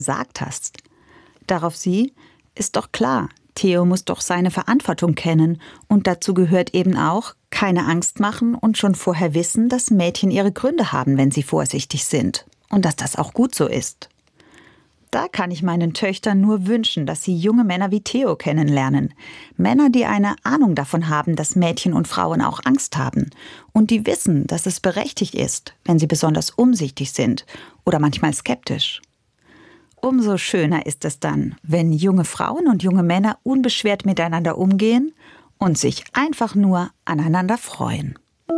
gesagt hast. Darauf sie: Ist doch klar, Theo muss doch seine Verantwortung kennen und dazu gehört eben auch, keine Angst machen und schon vorher wissen, dass Mädchen ihre Gründe haben, wenn sie vorsichtig sind und dass das auch gut so ist. Da kann ich meinen Töchtern nur wünschen, dass sie junge Männer wie Theo kennenlernen. Männer, die eine Ahnung davon haben, dass Mädchen und Frauen auch Angst haben und die wissen, dass es berechtigt ist, wenn sie besonders umsichtig sind oder manchmal skeptisch. Umso schöner ist es dann, wenn junge Frauen und junge Männer unbeschwert miteinander umgehen und sich einfach nur aneinander freuen.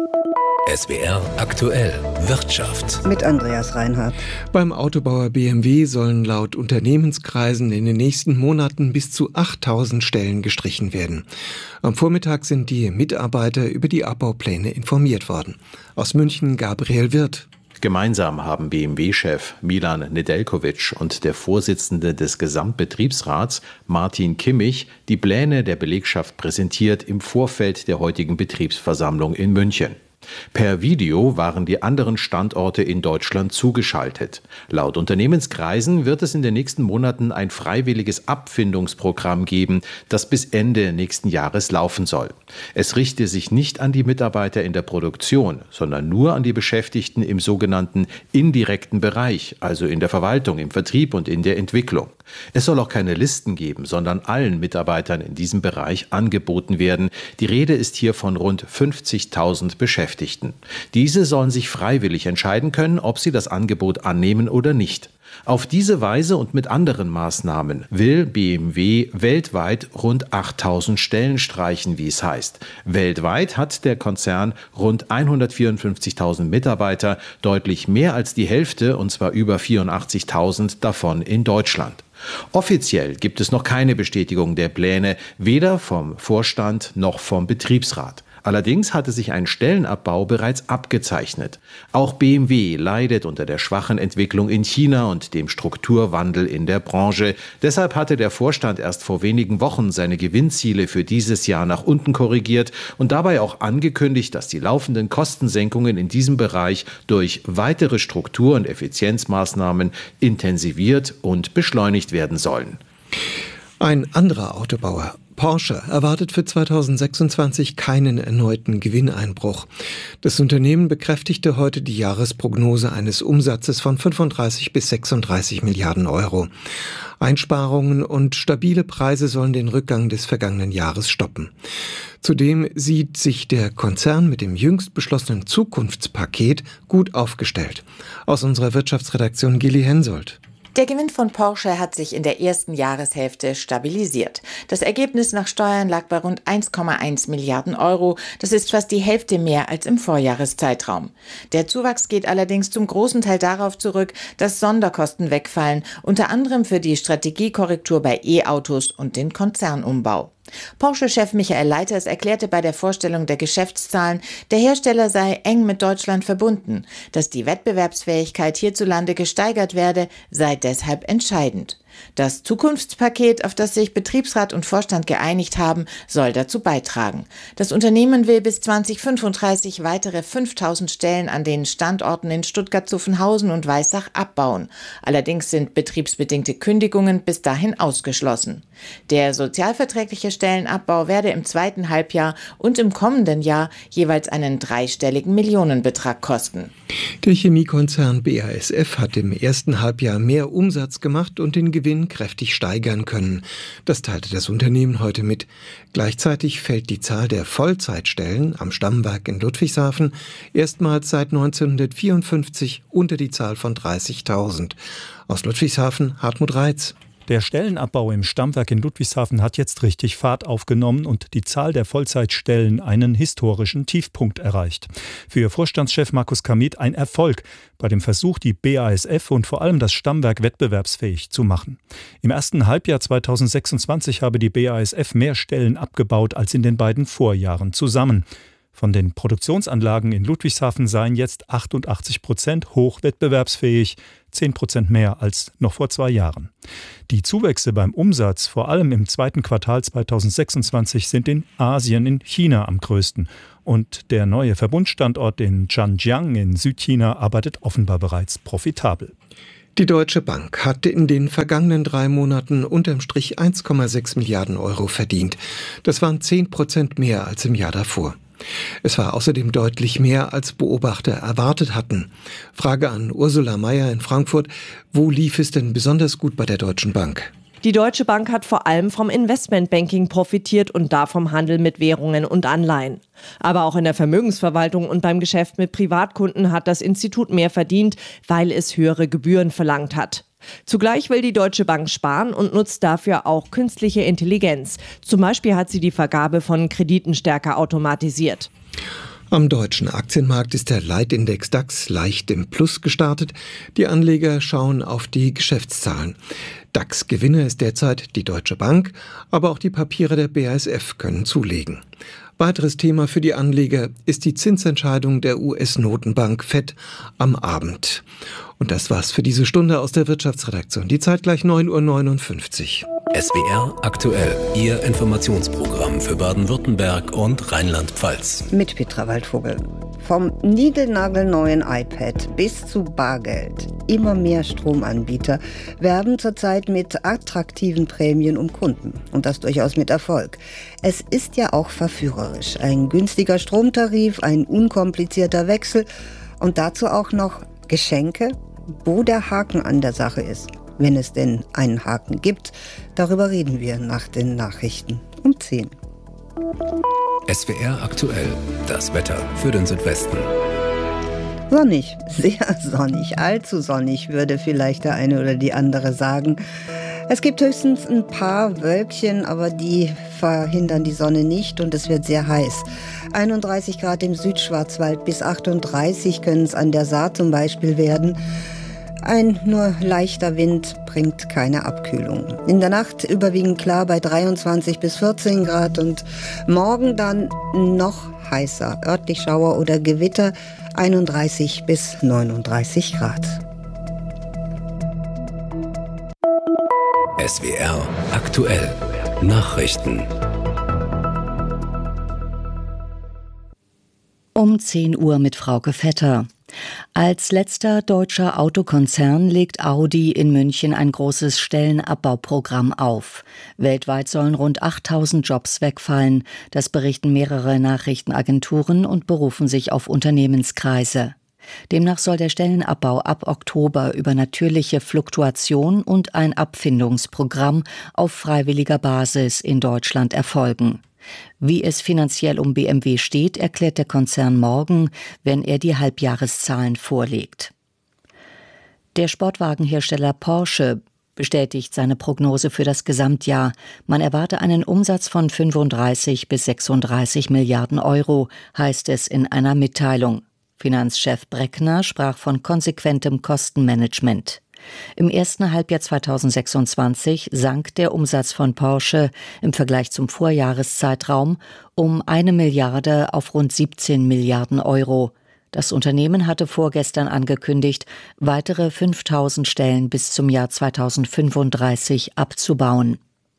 SWR aktuell Wirtschaft mit Andreas Reinhardt. Beim Autobauer BMW sollen laut Unternehmenskreisen in den nächsten Monaten bis zu 8.000 Stellen gestrichen werden. Am Vormittag sind die Mitarbeiter über die Abbaupläne informiert worden. Aus München Gabriel Wirth. Gemeinsam haben BMW-Chef Milan Nedeljković und der Vorsitzende des Gesamtbetriebsrats Martin Kimmich die Pläne der Belegschaft präsentiert im Vorfeld der heutigen Betriebsversammlung in München. Per Video waren die anderen Standorte in Deutschland zugeschaltet. Laut Unternehmenskreisen wird es in den nächsten Monaten ein freiwilliges Abfindungsprogramm geben, das bis Ende nächsten Jahres laufen soll. Es richte sich nicht an die Mitarbeiter in der Produktion, sondern nur an die Beschäftigten im sogenannten indirekten Bereich, also in der Verwaltung, im Vertrieb und in der Entwicklung. Es soll auch keine Listen geben, sondern allen Mitarbeitern in diesem Bereich angeboten werden. Die Rede ist hier von rund 50.000 Beschäftigten. Diese sollen sich freiwillig entscheiden können, ob sie das Angebot annehmen oder nicht. Auf diese Weise und mit anderen Maßnahmen will BMW weltweit rund 8.000 Stellen streichen, wie es heißt. Weltweit hat der Konzern rund 154.000 Mitarbeiter, deutlich mehr als die Hälfte, und zwar über 84.000 davon in Deutschland. Offiziell gibt es noch keine Bestätigung der Pläne, weder vom Vorstand noch vom Betriebsrat. Allerdings hatte sich ein Stellenabbau bereits abgezeichnet. Auch BMW leidet unter der schwachen Entwicklung in China und dem Strukturwandel in der Branche. Deshalb hatte der Vorstand erst vor wenigen Wochen seine Gewinnziele für dieses Jahr nach unten korrigiert und dabei auch angekündigt, dass die laufenden Kostensenkungen in diesem Bereich durch weitere Struktur- und Effizienzmaßnahmen intensiviert und beschleunigt werden sollen. Ein anderer Autobauer, Porsche, erwartet für 2026 keinen erneuten Gewinneinbruch. Das Unternehmen bekräftigte heute die Jahresprognose eines Umsatzes von 35 bis 36 Milliarden Euro. Einsparungen und stabile Preise sollen den Rückgang des vergangenen Jahres stoppen. Zudem sieht sich der Konzern mit dem jüngst beschlossenen Zukunftspaket gut aufgestellt. Aus unserer Wirtschaftsredaktion Gilly Hensoldt. Der Gewinn von Porsche hat sich in der ersten Jahreshälfte stabilisiert. Das Ergebnis nach Steuern lag bei rund 1,1 Milliarden Euro. Das ist fast die Hälfte mehr als im Vorjahreszeitraum. Der Zuwachs geht allerdings zum großen Teil darauf zurück, dass Sonderkosten wegfallen, unter anderem für die Strategiekorrektur bei E-Autos und den Konzernumbau. Porsche-Chef Michael Leiters erklärte bei der Vorstellung der Geschäftszahlen, der Hersteller sei eng mit Deutschland verbunden. Dass die Wettbewerbsfähigkeit hierzulande gesteigert werde, sei deshalb entscheidend. Das Zukunftspaket, auf das sich Betriebsrat und Vorstand geeinigt haben, soll dazu beitragen. Das Unternehmen will bis 2035 weitere 5.000 Stellen an den Standorten in Stuttgart-Zuffenhausen und Weissach abbauen. Allerdings sind betriebsbedingte Kündigungen bis dahin ausgeschlossen. Der sozialverträgliche Stellenabbau werde im zweiten Halbjahr und im kommenden Jahr jeweils einen dreistelligen Millionenbetrag kosten. Der Chemiekonzern BASF hat im ersten Halbjahr mehr Umsatz gemacht und den Gewinn kräftig steigern können. Das teilte das Unternehmen heute mit. Gleichzeitig fällt die Zahl der Vollzeitstellen am Stammwerk in Ludwigshafen erstmals seit 1954 unter die Zahl von 30.000. Aus Ludwigshafen Hartmut Reitz. Der Stellenabbau im Stammwerk in Ludwigshafen hat jetzt richtig Fahrt aufgenommen und die Zahl der Vollzeitstellen einen historischen Tiefpunkt erreicht. Für Vorstandschef Markus Kamit ein Erfolg bei dem Versuch, die BASF und vor allem das Stammwerk wettbewerbsfähig zu machen. Im ersten Halbjahr 2026 habe die BASF mehr Stellen abgebaut als in den beiden Vorjahren zusammen. Von den Produktionsanlagen in Ludwigshafen seien jetzt 88% hochwettbewerbsfähig, 10% mehr als noch vor 2 Jahren. Die Zuwächse beim Umsatz, vor allem im zweiten Quartal 2026, sind in Asien, in China am größten. Und der neue Verbundstandort in Zhanjiang in Südchina arbeitet offenbar bereits profitabel. Die Deutsche Bank hatte in den vergangenen 3 Monaten unterm Strich 1,6 Milliarden Euro verdient. Das waren 10% mehr als im Jahr davor. Es war außerdem deutlich mehr, als Beobachter erwartet hatten. Frage an Ursula Mayer in Frankfurt: Wo lief es denn besonders gut bei der Deutschen Bank? Die Deutsche Bank hat vor allem vom Investmentbanking profitiert und da vom Handel mit Währungen und Anleihen. Aber auch in der Vermögensverwaltung und beim Geschäft mit Privatkunden hat das Institut mehr verdient, weil es höhere Gebühren verlangt hat. Zugleich will die Deutsche Bank sparen und nutzt dafür auch künstliche Intelligenz. Zum Beispiel hat sie die Vergabe von Krediten stärker automatisiert. Am deutschen Aktienmarkt ist der Leitindex DAX leicht im Plus gestartet. Die Anleger schauen auf die Geschäftszahlen. DAX-Gewinner ist derzeit die Deutsche Bank, aber auch die Papiere der BASF können zulegen. Weiteres Thema für die Anleger ist die Zinsentscheidung der US-Notenbank FED am Abend. Und das war's für diese Stunde aus der Wirtschaftsredaktion. Die Zeit gleich 9:59 Uhr. SWR aktuell, Ihr Informationsprogramm für Baden-Württemberg und Rheinland-Pfalz. Mit Petra Waldvogel. Vom niegelnagelneuen iPad bis zu Bargeld. Immer mehr Stromanbieter werben zurzeit mit attraktiven Prämien um Kunden. Und das durchaus mit Erfolg. Es ist ja auch verführerisch. Ein günstiger Stromtarif, ein unkomplizierter Wechsel und dazu auch noch Geschenke, wo der Haken an der Sache ist. Wenn es denn einen Haken gibt, darüber reden wir nach den Nachrichten um 10. SWR aktuell, das Wetter für den Südwesten. Sonnig, sehr sonnig, allzu sonnig, würde vielleicht der eine oder die andere sagen. Es gibt höchstens ein paar Wölkchen, aber die verhindern die Sonne nicht und es wird sehr heiß. 31 Grad im Südschwarzwald, bis 38 können es an der Saar zum Beispiel werden. Ein nur leichter Wind bringt keine Abkühlung. In der Nacht überwiegend klar bei 23 bis 14 Grad und morgen dann noch heißer. Örtlich Schauer oder Gewitter 31 bis 39 Grad. SWR aktuell, Nachrichten. Um 10 Uhr mit Frauke Vetter. Als letzter deutscher Autokonzern legt Audi in München ein großes Stellenabbauprogramm auf. Weltweit sollen rund 8000 Jobs wegfallen. Das berichten mehrere Nachrichtenagenturen und berufen sich auf Unternehmenskreise. Demnach soll der Stellenabbau ab Oktober über natürliche Fluktuation und ein Abfindungsprogramm auf freiwilliger Basis in Deutschland erfolgen. Wie es finanziell um BMW steht, erklärt der Konzern morgen, wenn er die Halbjahreszahlen vorlegt. Der Sportwagenhersteller Porsche bestätigt seine Prognose für das Gesamtjahr. Man erwarte einen Umsatz von 35 bis 36 Milliarden Euro, heißt es in einer Mitteilung. Finanzchef Breckner sprach von konsequentem Kostenmanagement. Im ersten Halbjahr 2026 sank der Umsatz von Porsche im Vergleich zum Vorjahreszeitraum um 1 Milliarde auf rund 17 Milliarden Euro. Das Unternehmen hatte vorgestern angekündigt, weitere 5000 Stellen bis zum Jahr 2035 abzubauen.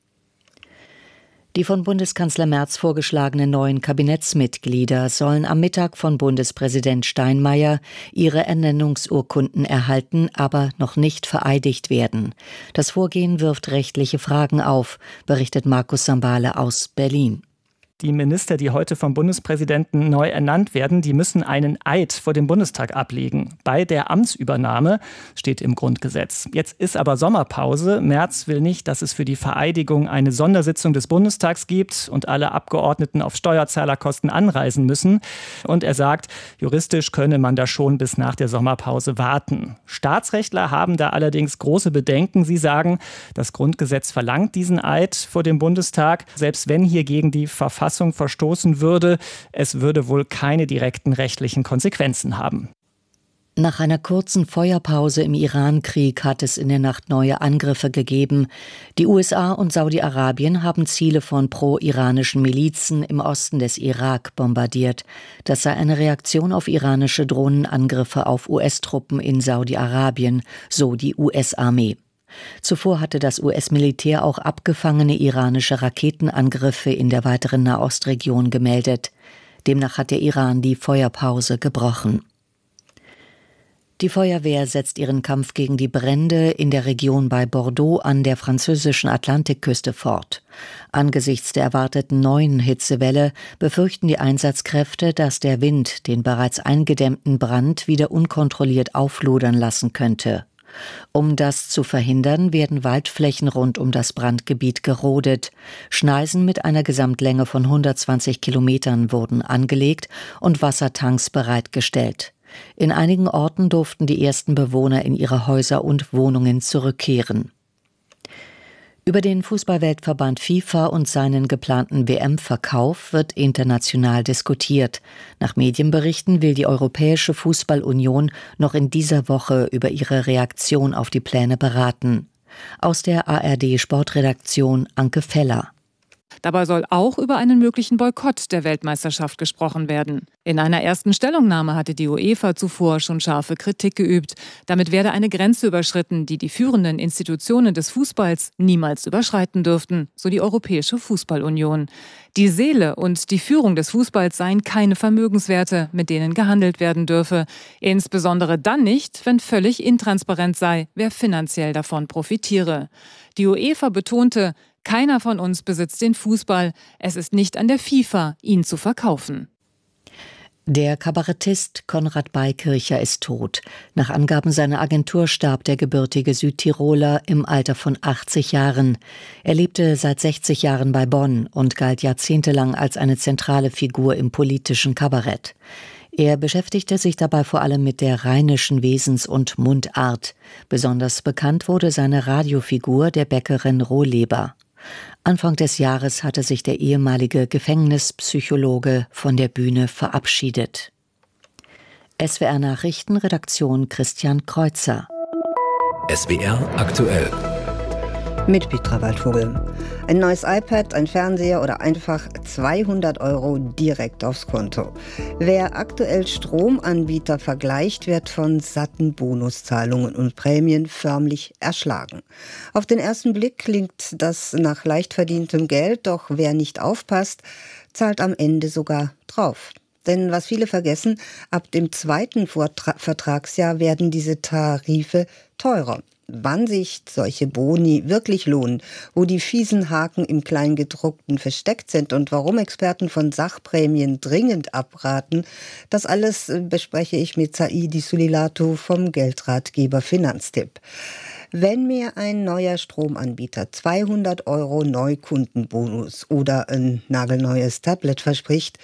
Die von Bundeskanzler Merz vorgeschlagenen neuen Kabinettsmitglieder sollen am Mittag von Bundespräsident Steinmeier ihre Ernennungsurkunden erhalten, aber noch nicht vereidigt werden. Das Vorgehen wirft rechtliche Fragen auf, berichtet Markus Sambale aus Berlin. Die Minister, die heute vom Bundespräsidenten neu ernannt werden, die müssen einen Eid vor dem Bundestag ablegen. Bei der Amtsübernahme steht im Grundgesetz. Jetzt ist aber Sommerpause. Merz will nicht, dass es für die Vereidigung eine Sondersitzung des Bundestags gibt und alle Abgeordneten auf Steuerzahlerkosten anreisen müssen. Und er sagt, juristisch könne man da schon bis nach der Sommerpause warten. Staatsrechtler haben da allerdings große Bedenken. Sie sagen, das Grundgesetz verlangt diesen Eid vor dem Bundestag, selbst wenn hier gegen die Verfassung verstoßen würde. Es würde wohl keine direkten rechtlichen Konsequenzen haben. Nach einer kurzen Feuerpause im Iran-Krieg hat es in der Nacht neue Angriffe gegeben. Die USA und Saudi-Arabien haben Ziele von pro-iranischen Milizen im Osten des Irak bombardiert. Das sei eine Reaktion auf iranische Drohnenangriffe auf US-Truppen in Saudi-Arabien, so die US-Armee. Zuvor hatte das US-Militär auch abgefangene iranische Raketenangriffe in der weiteren Nahostregion gemeldet. Demnach hat der Iran die Feuerpause gebrochen. Die Feuerwehr setzt ihren Kampf gegen die Brände in der Region bei Bordeaux an der französischen Atlantikküste fort. Angesichts der erwarteten neuen Hitzewelle befürchten die Einsatzkräfte, dass der Wind den bereits eingedämmten Brand wieder unkontrolliert auflodern lassen könnte. Um das zu verhindern, werden Waldflächen rund um das Brandgebiet gerodet. Schneisen mit einer Gesamtlänge von 120 Kilometern wurden angelegt und Wassertanks bereitgestellt. In einigen Orten durften die ersten Bewohner in ihre Häuser und Wohnungen zurückkehren. Über den Fußballweltverband FIFA und seinen geplanten WM-Verkauf wird international diskutiert. Nach Medienberichten will die Europäische Fußballunion noch in dieser Woche über ihre Reaktion auf die Pläne beraten. Aus der ARD-Sportredaktion Anke Feller. Dabei soll auch über einen möglichen Boykott der Weltmeisterschaft gesprochen werden. In einer ersten Stellungnahme hatte die UEFA zuvor schon scharfe Kritik geübt. Damit werde eine Grenze überschritten, die die führenden Institutionen des Fußballs niemals überschreiten dürften, so die Europäische Fußballunion. Die Seele und die Führung des Fußballs seien keine Vermögenswerte, mit denen gehandelt werden dürfe. Insbesondere dann nicht, wenn völlig intransparent sei, wer finanziell davon profitiere. Die UEFA betonte, keiner von uns besitzt den Fußball. Es ist nicht an der FIFA, ihn zu verkaufen. Der Kabarettist Konrad Beikircher ist tot. Nach Angaben seiner Agentur starb der gebürtige Südtiroler im Alter von 80 Jahren. Er lebte seit 60 Jahren bei Bonn und galt jahrzehntelang als eine zentrale Figur im politischen Kabarett. Er beschäftigte sich dabei vor allem mit der rheinischen Wesens- und Mundart. Besonders bekannt wurde seine Radiofigur der Bäckerin Rohleber. Anfang des Jahres hatte sich der ehemalige Gefängnispsychologe von der Bühne verabschiedet. SWR Nachrichten, Redaktion Christian Kreuzer. SWR aktuell. Mit Petra Waldvogel. Ein neues iPad, ein Fernseher oder einfach 200 € direkt aufs Konto. Wer aktuell Stromanbieter vergleicht, wird von satten Bonuszahlungen und Prämien förmlich erschlagen. Auf den ersten Blick klingt das nach leicht verdientem Geld, doch wer nicht aufpasst, zahlt am Ende sogar drauf. Denn was viele vergessen, ab dem zweiten Vertragsjahr werden diese Tarife teurer. Wann sich solche Boni wirklich lohnen, wo die fiesen Haken im Kleingedruckten versteckt sind und warum Experten von Sachprämien dringend abraten, das alles bespreche ich mit Saidi Sulilatu vom Geldratgeber Finanztipp. Wenn mir ein neuer Stromanbieter 200 € Neukundenbonus oder ein nagelneues Tablet verspricht,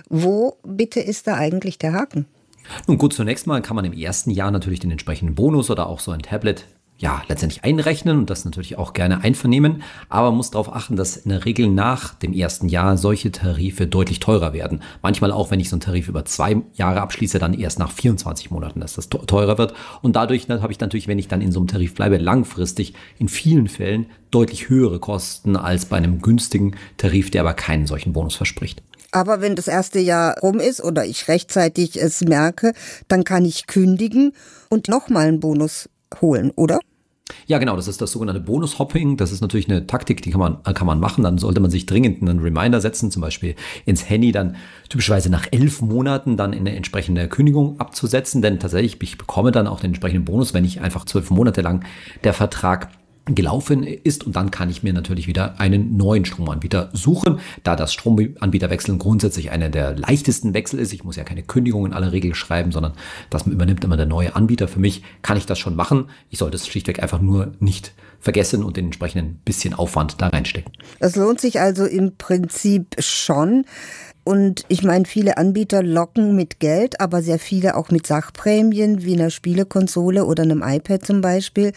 wo bitte ist da eigentlich der Haken? Nun gut, zunächst mal kann man im ersten Jahr natürlich den entsprechenden Bonus oder auch so ein Tablet letztendlich einrechnen und das natürlich auch gerne einvernehmen, aber man muss darauf achten, dass in der Regel nach dem ersten Jahr solche Tarife deutlich teurer werden. Manchmal auch, wenn ich so einen Tarif über 2 Jahre abschließe, dann erst nach 24 Monaten, dass das teurer wird und dadurch habe ich natürlich, wenn ich dann in so einem Tarif bleibe, langfristig in vielen Fällen deutlich höhere Kosten als bei einem günstigen Tarif, der aber keinen solchen Bonus verspricht. Aber wenn das erste Jahr rum ist oder ich rechtzeitig es merke, dann kann ich kündigen und nochmal einen Bonus holen, oder? Ja, genau, das ist das sogenannte Bonus-Hopping. Das ist natürlich eine Taktik, die kann man machen. Dann sollte man sich dringend einen Reminder setzen, zum Beispiel ins Handy, dann typischerweise nach 11 Monaten dann eine entsprechende Kündigung abzusetzen. Denn tatsächlich, ich bekomme dann auch den entsprechenden Bonus, wenn ich einfach 12 Monate lang der Vertrag gelaufen ist und dann kann ich mir natürlich wieder einen neuen Stromanbieter suchen. Da das Stromanbieterwechseln grundsätzlich einer der leichtesten Wechsel ist, ich muss ja keine Kündigung in aller Regel schreiben, sondern das übernimmt immer der neue Anbieter für mich, kann ich das schon machen. Ich sollte es schlichtweg einfach nur nicht vergessen und den entsprechenden bisschen Aufwand da reinstecken. Das lohnt sich also im Prinzip schon. Und ich meine, viele Anbieter locken mit Geld, aber sehr viele auch mit Sachprämien, wie einer Spielekonsole oder einem iPad zum Beispiel.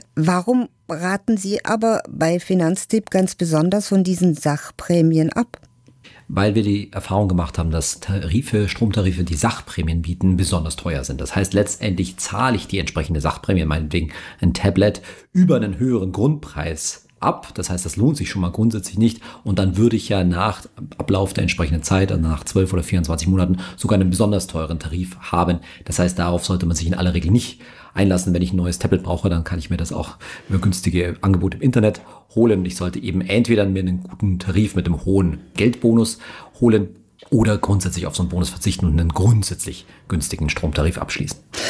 Warum raten Sie aber bei Finanztipp ganz besonders von diesen Sachprämien ab? Weil wir die Erfahrung gemacht haben, dass Stromtarife, die Sachprämien bieten, besonders teuer sind. Das heißt, letztendlich zahle ich die entsprechende Sachprämie, meinetwegen ein Tablet, über einen höheren Grundpreis ab. Das heißt, das lohnt sich schon mal grundsätzlich nicht. Und dann würde ich ja nach Ablauf der entsprechenden Zeit, also nach 12 oder 24 Monaten, sogar einen besonders teuren Tarif haben. Das heißt, darauf sollte man sich in aller Regel nicht einlassen. Wenn ich ein neues Tablet brauche, dann kann ich mir das auch über günstige Angebote im Internet holen. Ich sollte eben entweder mir einen guten Tarif mit einem hohen Geldbonus holen oder grundsätzlich auf so einen Bonus verzichten und einen grundsätzlich günstigen Stromtarif abschließen.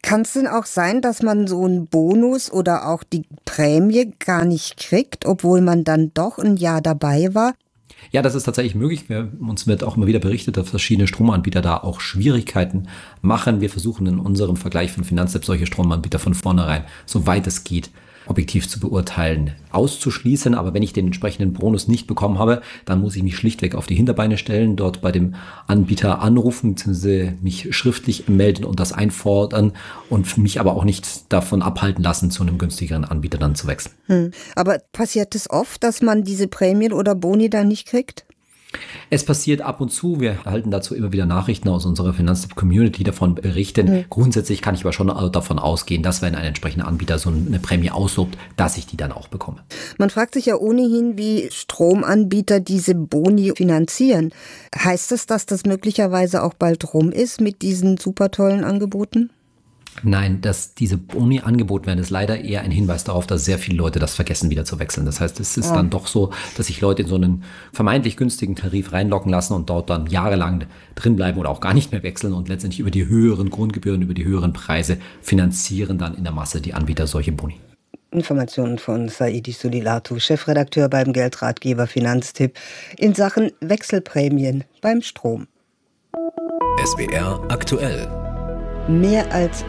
Kann es denn auch sein, dass man so einen Bonus oder auch die Prämie gar nicht kriegt, obwohl man dann doch ein Jahr dabei war? Ja, das ist tatsächlich möglich. Uns wird auch immer wieder berichtet, dass verschiedene Stromanbieter da auch Schwierigkeiten machen. Wir versuchen in unserem Vergleich von Finanztipp solche Stromanbieter von vornherein, soweit es geht, objektiv zu beurteilen, auszuschließen. Aber wenn ich den entsprechenden Bonus nicht bekommen habe, dann muss ich mich schlichtweg auf die Hinterbeine stellen, dort bei dem Anbieter anrufen, bzw. mich schriftlich melden und das einfordern und mich aber auch nicht davon abhalten lassen, zu einem günstigeren Anbieter dann zu wechseln. Aber passiert es oft, dass man diese Prämien oder Boni dann nicht kriegt? Es passiert ab und zu. Wir erhalten dazu immer wieder Nachrichten aus unserer Finanztipp-Community, die davon berichten. Grundsätzlich kann ich aber schon davon ausgehen, dass wenn ein entsprechender Anbieter so eine Prämie auslobt, dass ich die dann auch bekomme. Man fragt sich ja ohnehin, wie Stromanbieter diese Boni finanzieren. Heißt das, dass das möglicherweise auch bald rum ist mit diesen super tollen Angeboten? Nein, dass diese Boni angeboten werden, ist leider eher ein Hinweis darauf, dass sehr viele Leute das vergessen, wieder zu wechseln. Das heißt, es ist dann doch so, dass sich Leute in so einen vermeintlich günstigen Tarif reinlocken lassen und dort dann jahrelang drinbleiben oder auch gar nicht mehr wechseln und letztendlich über die höheren Grundgebühren, über die höheren Preise finanzieren dann in der Masse die Anbieter solche Boni. Informationen von Saidi Sulilatu, Chefredakteur beim Geldratgeber Finanztipp in Sachen Wechselprämien beim Strom. SWR aktuell. Mehr als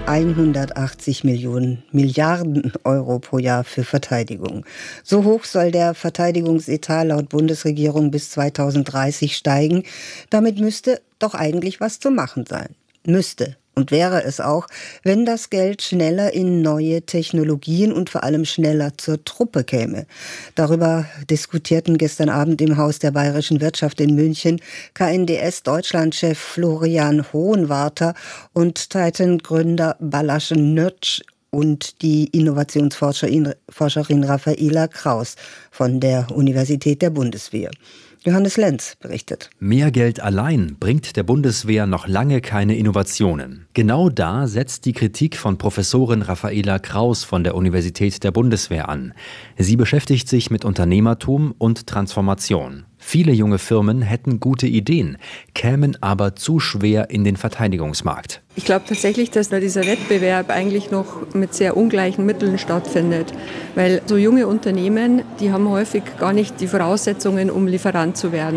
180 Milliarden Euro pro Jahr für Verteidigung. So hoch soll der Verteidigungsetat laut Bundesregierung bis 2030 steigen. Damit müsste doch eigentlich was zu machen sein. Müsste. Und wäre es auch, wenn das Geld schneller in neue Technologien und vor allem schneller zur Truppe käme. Darüber diskutierten gestern Abend im Haus der Bayerischen Wirtschaft in München KNDS-Deutschlandchef Florian Hohenwarter und Titan-Gründer Balázs Nagy und die Innovationsforscherin Raffaela Kraus von der Universität der Bundeswehr. Johannes Lenz berichtet. Mehr Geld allein bringt der Bundeswehr noch lange keine Innovationen. Genau da setzt die Kritik von Professorin Raffaela Kraus von der Universität der Bundeswehr an. Sie beschäftigt sich mit Unternehmertum und Transformation. Viele junge Firmen hätten gute Ideen, kämen aber zu schwer in den Verteidigungsmarkt. Ich glaube tatsächlich, dass da dieser Wettbewerb eigentlich noch mit sehr ungleichen Mitteln stattfindet. Weil so junge Unternehmen, die haben häufig gar nicht die Voraussetzungen, um Lieferant zu werden.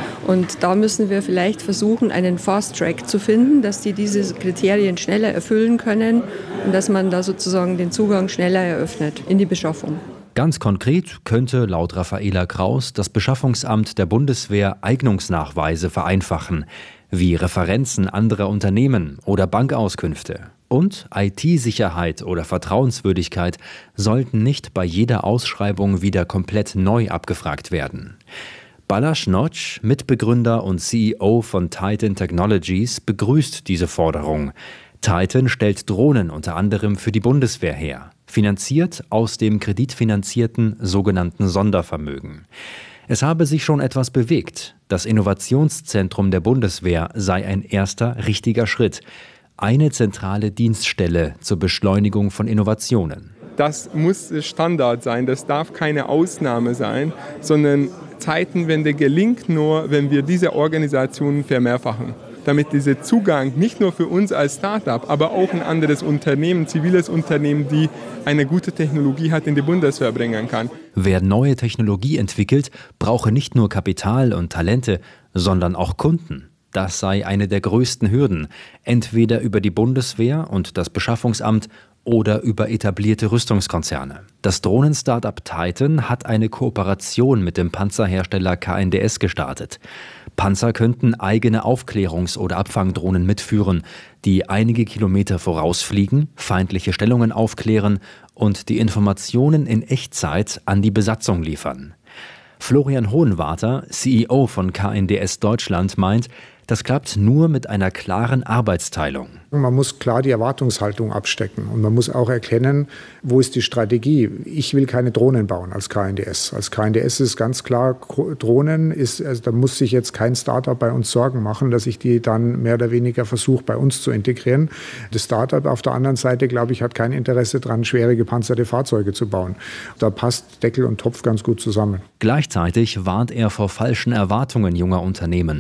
Und da müssen wir vielleicht versuchen, einen Fast-Track zu finden, dass die diese Kriterien schneller erfüllen können und dass man da sozusagen den Zugang schneller eröffnet in die Beschaffung. Ganz konkret könnte laut Raffaela Kraus das Beschaffungsamt der Bundeswehr Eignungsnachweise vereinfachen, wie Referenzen anderer Unternehmen oder Bankauskünfte. Und IT-Sicherheit oder Vertrauenswürdigkeit sollten nicht bei jeder Ausschreibung wieder komplett neu abgefragt werden. Balázs Nagy, Mitbegründer und CEO von Titan Technologies, begrüßt diese Forderung. Titan stellt Drohnen unter anderem für die Bundeswehr her, finanziert aus dem kreditfinanzierten sogenannten Sondervermögen. Es habe sich schon etwas bewegt. Das Innovationszentrum der Bundeswehr sei ein erster richtiger Schritt. Eine zentrale Dienststelle zur Beschleunigung von Innovationen. Das muss Standard sein, das darf keine Ausnahme sein, sondern Zeitenwende gelingt nur, wenn wir diese Organisationen vermehrfachen. Damit dieser Zugang nicht nur für uns als Start-up, aber auch ein anderes Unternehmen, ziviles Unternehmen, die eine gute Technologie hat, in die Bundeswehr bringen kann. Wer neue Technologie entwickelt, brauche nicht nur Kapital und Talente, sondern auch Kunden. Das sei eine der größten Hürden, entweder über die Bundeswehr und das Beschaffungsamt oder über etablierte Rüstungskonzerne. Das Drohnen-Startup Titan hat eine Kooperation mit dem Panzerhersteller KNDS gestartet. Panzer könnten eigene Aufklärungs- oder Abfangdrohnen mitführen, die einige Kilometer vorausfliegen, feindliche Stellungen aufklären und die Informationen in Echtzeit an die Besatzung liefern. Florian Hohenwarter, CEO von KNDS Deutschland, meint, das klappt nur mit einer klaren Arbeitsteilung. Man muss klar die Erwartungshaltung abstecken und man muss auch erkennen, wo ist die Strategie. Ich will keine Drohnen bauen als KNDS. Als KNDS ist ganz klar, Drohnen ist, also da muss sich jetzt kein Startup bei uns Sorgen machen, dass ich die dann mehr oder weniger versuche, bei uns zu integrieren. Das Startup auf der anderen Seite, glaube ich, hat kein Interesse daran, schwere gepanzerte Fahrzeuge zu bauen. Da passt Deckel und Topf ganz gut zusammen. Gleichzeitig warnt er vor falschen Erwartungen junger Unternehmen.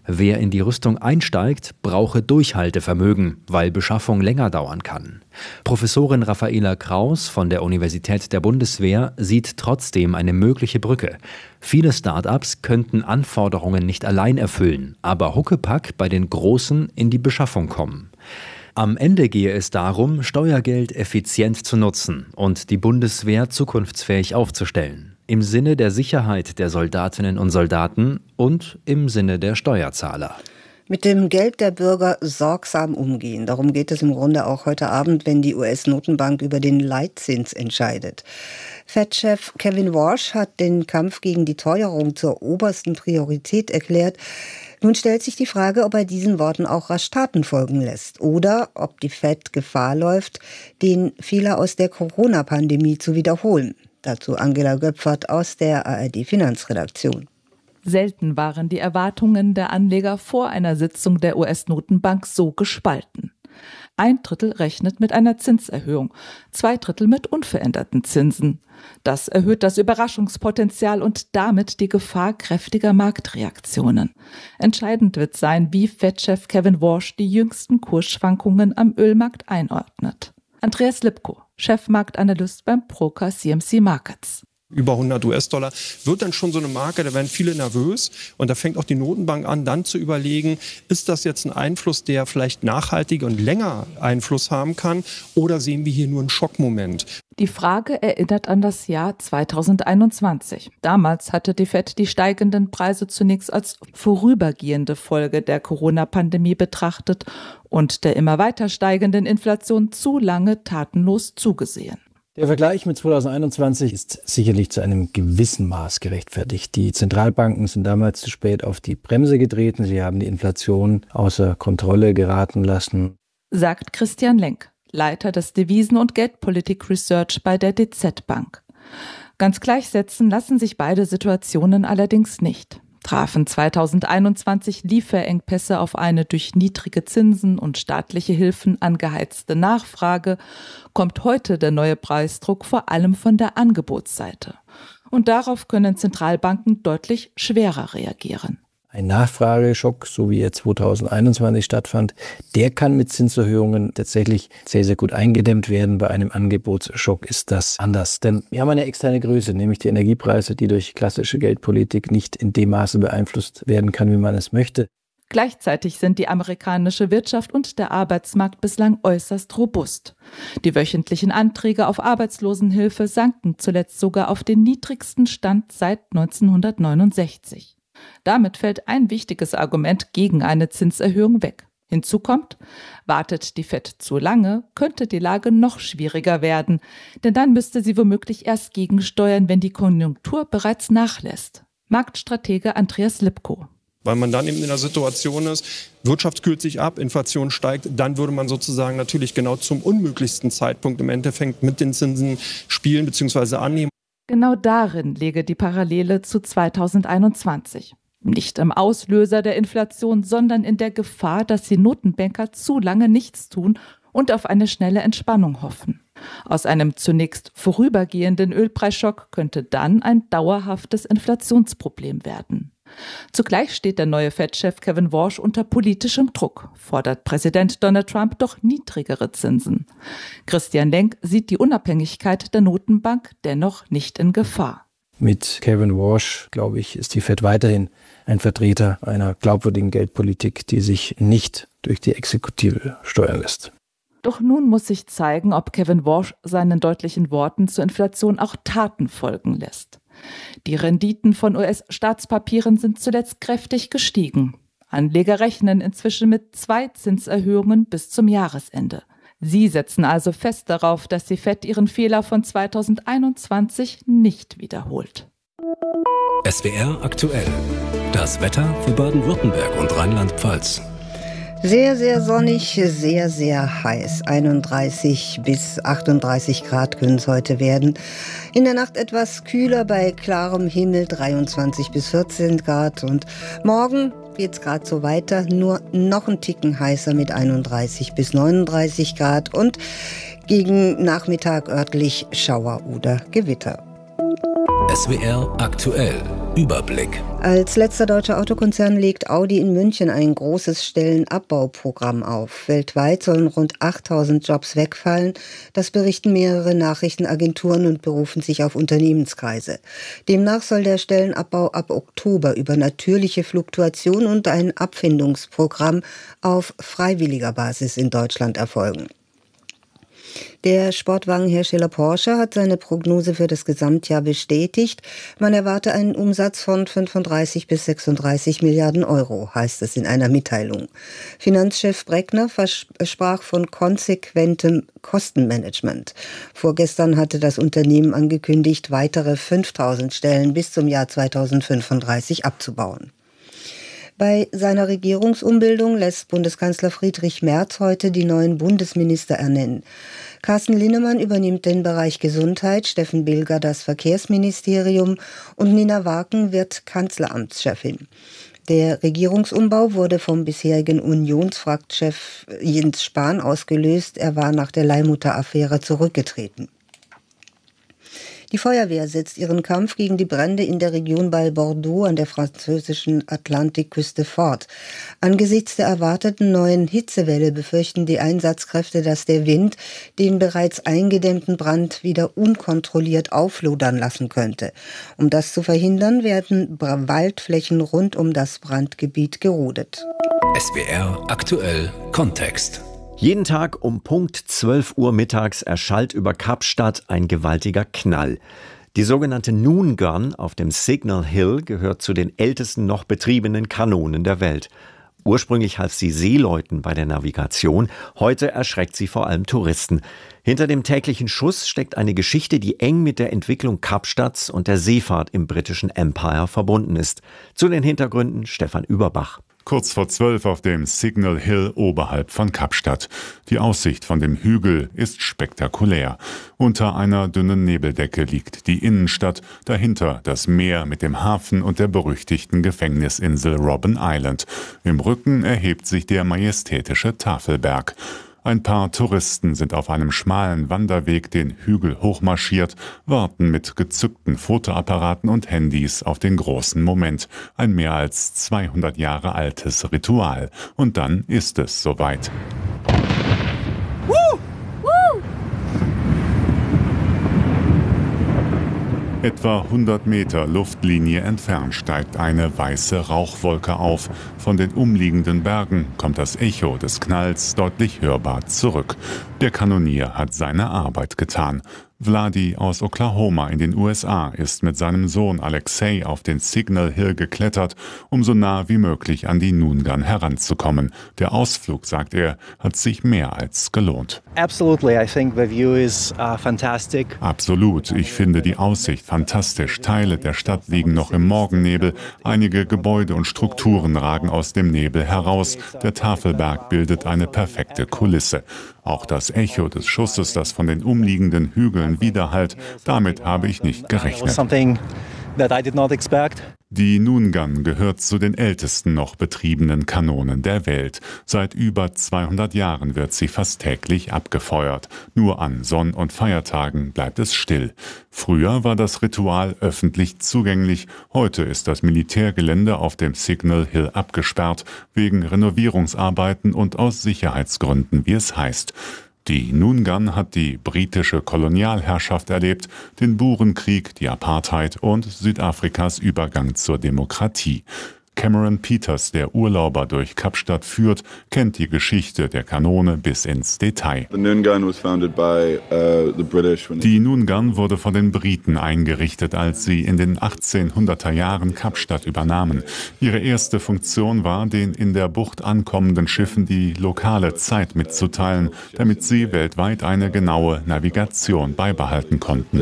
Wer in die Rüstung einsteigt, brauche Durchhaltevermögen, weil Beschaffung länger dauern kann. Professorin Raffaela Kraus von der Universität der Bundeswehr sieht trotzdem eine mögliche Brücke. Viele Start-ups könnten Anforderungen nicht allein erfüllen, aber huckepack bei den Großen in die Beschaffung kommen. Am Ende gehe es darum, Steuergeld effizient zu nutzen und die Bundeswehr zukunftsfähig aufzustellen. Im Sinne der Sicherheit der Soldatinnen und Soldaten und im Sinne der Steuerzahler. Mit dem Geld der Bürger sorgsam umgehen. Darum geht es im Grunde auch heute Abend, wenn die US-Notenbank über den Leitzins entscheidet. Fed-Chef Kevin Warsh hat den Kampf gegen die Teuerung zur obersten Priorität erklärt. Nun stellt sich die Frage, ob er diesen Worten auch rasch Taten folgen lässt oder ob die Fed Gefahr läuft, den Fehler aus der Corona-Pandemie zu wiederholen. Dazu Angela Göpfert aus der ARD-Finanzredaktion. Selten waren die Erwartungen der Anleger vor einer Sitzung der US-Notenbank so gespalten. 1/3 rechnet mit einer Zinserhöhung, 2/3 mit unveränderten Zinsen. Das erhöht das Überraschungspotenzial und damit die Gefahr kräftiger Marktreaktionen. Entscheidend wird sein, wie Fed-Chef Kevin Warsh die jüngsten Kursschwankungen am Ölmarkt einordnet. Andreas Lipko, Chefmarktanalyst beim Broker CMC Markets. Über 100 US-Dollar wird dann schon so eine Marke, da werden viele nervös und da fängt auch die Notenbank an, dann zu überlegen, ist das jetzt ein Einfluss, der vielleicht nachhaltig und länger Einfluss haben kann oder sehen wir hier nur einen Schockmoment? Die Frage erinnert an das Jahr 2021. Damals hatte die Fed die steigenden Preise zunächst als vorübergehende Folge der Corona-Pandemie betrachtet und der immer weiter steigenden Inflation zu lange tatenlos zugesehen. Der Vergleich mit 2021 ist sicherlich zu einem gewissen Maß gerechtfertigt. Die Zentralbanken sind damals zu spät auf die Bremse getreten. Sie haben die Inflation außer Kontrolle geraten lassen. Sagt Christian Lenk, Leiter des Devisen- und Geldpolitik Research bei der DZ Bank. Ganz gleichsetzen lassen sich beide Situationen allerdings nicht. Trafen 2021 Lieferengpässe auf eine durch niedrige Zinsen und staatliche Hilfen angeheizte Nachfrage, kommt heute der neue Preisdruck vor allem von der Angebotsseite. Und darauf können Zentralbanken deutlich schwerer reagieren. Ein Nachfrageschock, so wie er 2021 stattfand, der kann mit Zinserhöhungen tatsächlich sehr, sehr gut eingedämmt werden. Bei einem Angebotsschock ist das anders. Denn wir haben eine externe Größe, nämlich die Energiepreise, die durch klassische Geldpolitik nicht in dem Maße beeinflusst werden kann, wie man es möchte. Gleichzeitig sind die amerikanische Wirtschaft und der Arbeitsmarkt bislang äußerst robust. Die wöchentlichen Anträge auf Arbeitslosenhilfe sanken zuletzt sogar auf den niedrigsten Stand seit 1969. Damit fällt ein wichtiges Argument gegen eine Zinserhöhung weg. Hinzu kommt, wartet die Fed zu lange, könnte die Lage noch schwieriger werden, denn dann müsste sie womöglich erst gegensteuern, wenn die Konjunktur bereits nachlässt. Marktstratege Andreas Lipko. Weil man dann eben in der Situation ist, Wirtschaft kühlt sich ab, Inflation steigt, dann würde man sozusagen natürlich genau zum unmöglichsten Zeitpunkt im Endeffekt mit den Zinsen spielen bzw. annehmen. Genau darin läge die Parallele zu 2021. Nicht im Auslöser der Inflation, sondern in der Gefahr, dass die Notenbanker zu lange nichts tun und auf eine schnelle Entspannung hoffen. Aus einem zunächst vorübergehenden Ölpreisschock könnte dann ein dauerhaftes Inflationsproblem werden. Zugleich steht der neue Fed-Chef Kevin Warsh unter politischem Druck, fordert Präsident Donald Trump doch niedrigere Zinsen. Christian Lenk sieht die Unabhängigkeit der Notenbank dennoch nicht in Gefahr. Mit Kevin Warsh, glaube ich, ist die Fed weiterhin ein Vertreter einer glaubwürdigen Geldpolitik, die sich nicht durch die Exekutive steuern lässt. Doch nun muss sich zeigen, ob Kevin Warsh seinen deutlichen Worten zur Inflation auch Taten folgen lässt. Die Renditen von US-Staatspapieren sind zuletzt kräftig gestiegen. Anleger rechnen inzwischen mit 2 Zinserhöhungen bis zum Jahresende. Sie setzen also fest darauf, dass die Fed ihren Fehler von 2021 nicht wiederholt. SWR aktuell. Das Wetter für Baden-Württemberg und Rheinland-Pfalz. Sehr, sehr sonnig, sehr, sehr heiß. 31 bis 38 Grad können es heute werden. In der Nacht etwas kühler bei klarem Himmel, 23 bis 14 Grad. Und morgen geht's gerade so weiter, nur noch ein Ticken heißer mit 31 bis 39 Grad. Und gegen Nachmittag örtlich Schauer oder Gewitter. SWR aktuell. Überblick. Als letzter deutscher Autokonzern legt Audi in München ein großes Stellenabbauprogramm auf. Weltweit sollen rund 8.000 Jobs wegfallen. Das berichten mehrere Nachrichtenagenturen und berufen sich auf Unternehmenskreise. Demnach soll der Stellenabbau ab Oktober über natürliche Fluktuation und ein Abfindungsprogramm auf freiwilliger Basis in Deutschland erfolgen. Der Sportwagenhersteller Porsche hat seine Prognose für das Gesamtjahr bestätigt. Man erwarte einen Umsatz von 35 bis 36 Milliarden Euro, heißt es in einer Mitteilung. Finanzchef Breckner sprach von konsequentem Kostenmanagement. Vorgestern hatte das Unternehmen angekündigt, weitere 5.000 Stellen bis zum Jahr 2035 abzubauen. Bei seiner Regierungsumbildung lässt Bundeskanzler Friedrich Merz heute die neuen Bundesminister ernennen. Carsten Linnemann übernimmt den Bereich Gesundheit, Steffen Bilger das Verkehrsministerium und Nina Waken wird Kanzleramtschefin. Der Regierungsumbau wurde vom bisherigen Unionsfraktchef Jens Spahn ausgelöst. Er war nach der Leihmutter-Affäre zurückgetreten. Die Feuerwehr setzt ihren Kampf gegen die Brände in der Region bei Bordeaux an der französischen Atlantikküste fort. Angesichts der erwarteten neuen Hitzewelle befürchten die Einsatzkräfte, dass der Wind den bereits eingedämmten Brand wieder unkontrolliert auflodern lassen könnte. Um das zu verhindern, werden Waldflächen rund um das Brandgebiet gerodet. SWR aktuell Kontext. Jeden Tag um Punkt 12 Uhr mittags erschallt über Kapstadt ein gewaltiger Knall. Die sogenannte Noon Gun auf dem Signal Hill gehört zu den ältesten noch betriebenen Kanonen der Welt. Ursprünglich half sie Seeleuten bei der Navigation, heute erschreckt sie vor allem Touristen. Hinter dem täglichen Schuss steckt eine Geschichte, die eng mit der Entwicklung Kapstadts und der Seefahrt im britischen Empire verbunden ist. Zu den Hintergründen Stefan Überbach. Kurz vor 12 auf dem Signal Hill oberhalb von Kapstadt. Die Aussicht von dem Hügel ist spektakulär. Unter einer dünnen Nebeldecke liegt die Innenstadt, dahinter das Meer mit dem Hafen und der berüchtigten Gefängnisinsel Robben Island. Im Rücken erhebt sich der majestätische Tafelberg. Ein paar Touristen sind auf einem schmalen Wanderweg den Hügel hochmarschiert, warten mit gezückten Fotoapparaten und Handys auf den großen Moment. Ein mehr als 200 Jahre altes Ritual. Und dann ist es soweit. Etwa 100 Meter Luftlinie entfernt steigt eine weiße Rauchwolke auf. Von den umliegenden Bergen kommt das Echo des Knalls deutlich hörbar zurück. Der Kanonier hat seine Arbeit getan. Vladi aus Oklahoma in den USA ist mit seinem Sohn Alexei auf den Signal Hill geklettert, um so nah wie möglich an die Noon Gun heranzukommen. Der Ausflug, sagt er, hat sich mehr als gelohnt. Absolutely, I think the view is fantastic. Absolut, ich finde die Aussicht fantastisch. Teile der Stadt liegen noch im Morgennebel. Einige Gebäude und Strukturen ragen aus dem Nebel heraus. Der Tafelberg bildet eine perfekte Kulisse. Auch das Echo des Schusses, das von den umliegenden Hügeln widerhallt, damit habe ich nicht gerechnet. Die Noon Gun gehört zu den ältesten noch betriebenen Kanonen der Welt. Seit über 200 Jahren wird sie fast täglich abgefeuert. Nur an Sonn- und Feiertagen bleibt es still. Früher war das Ritual öffentlich zugänglich. Heute ist das Militärgelände auf dem Signal Hill abgesperrt, wegen Renovierungsarbeiten und aus Sicherheitsgründen, wie es heißt. Die Noon Gun hat die britische Kolonialherrschaft erlebt, den Burenkrieg, die Apartheid und Südafrikas Übergang zur Demokratie. Cameron Peters, der Urlauber durch Kapstadt führt, kennt die Geschichte der Kanone bis ins Detail. Die Noon Gun wurde von den Briten eingerichtet, als sie in den 1800er Jahren Kapstadt übernahmen. Ihre erste Funktion war, den in der Bucht ankommenden Schiffen die lokale Zeit mitzuteilen, damit sie weltweit eine genaue Navigation beibehalten konnten.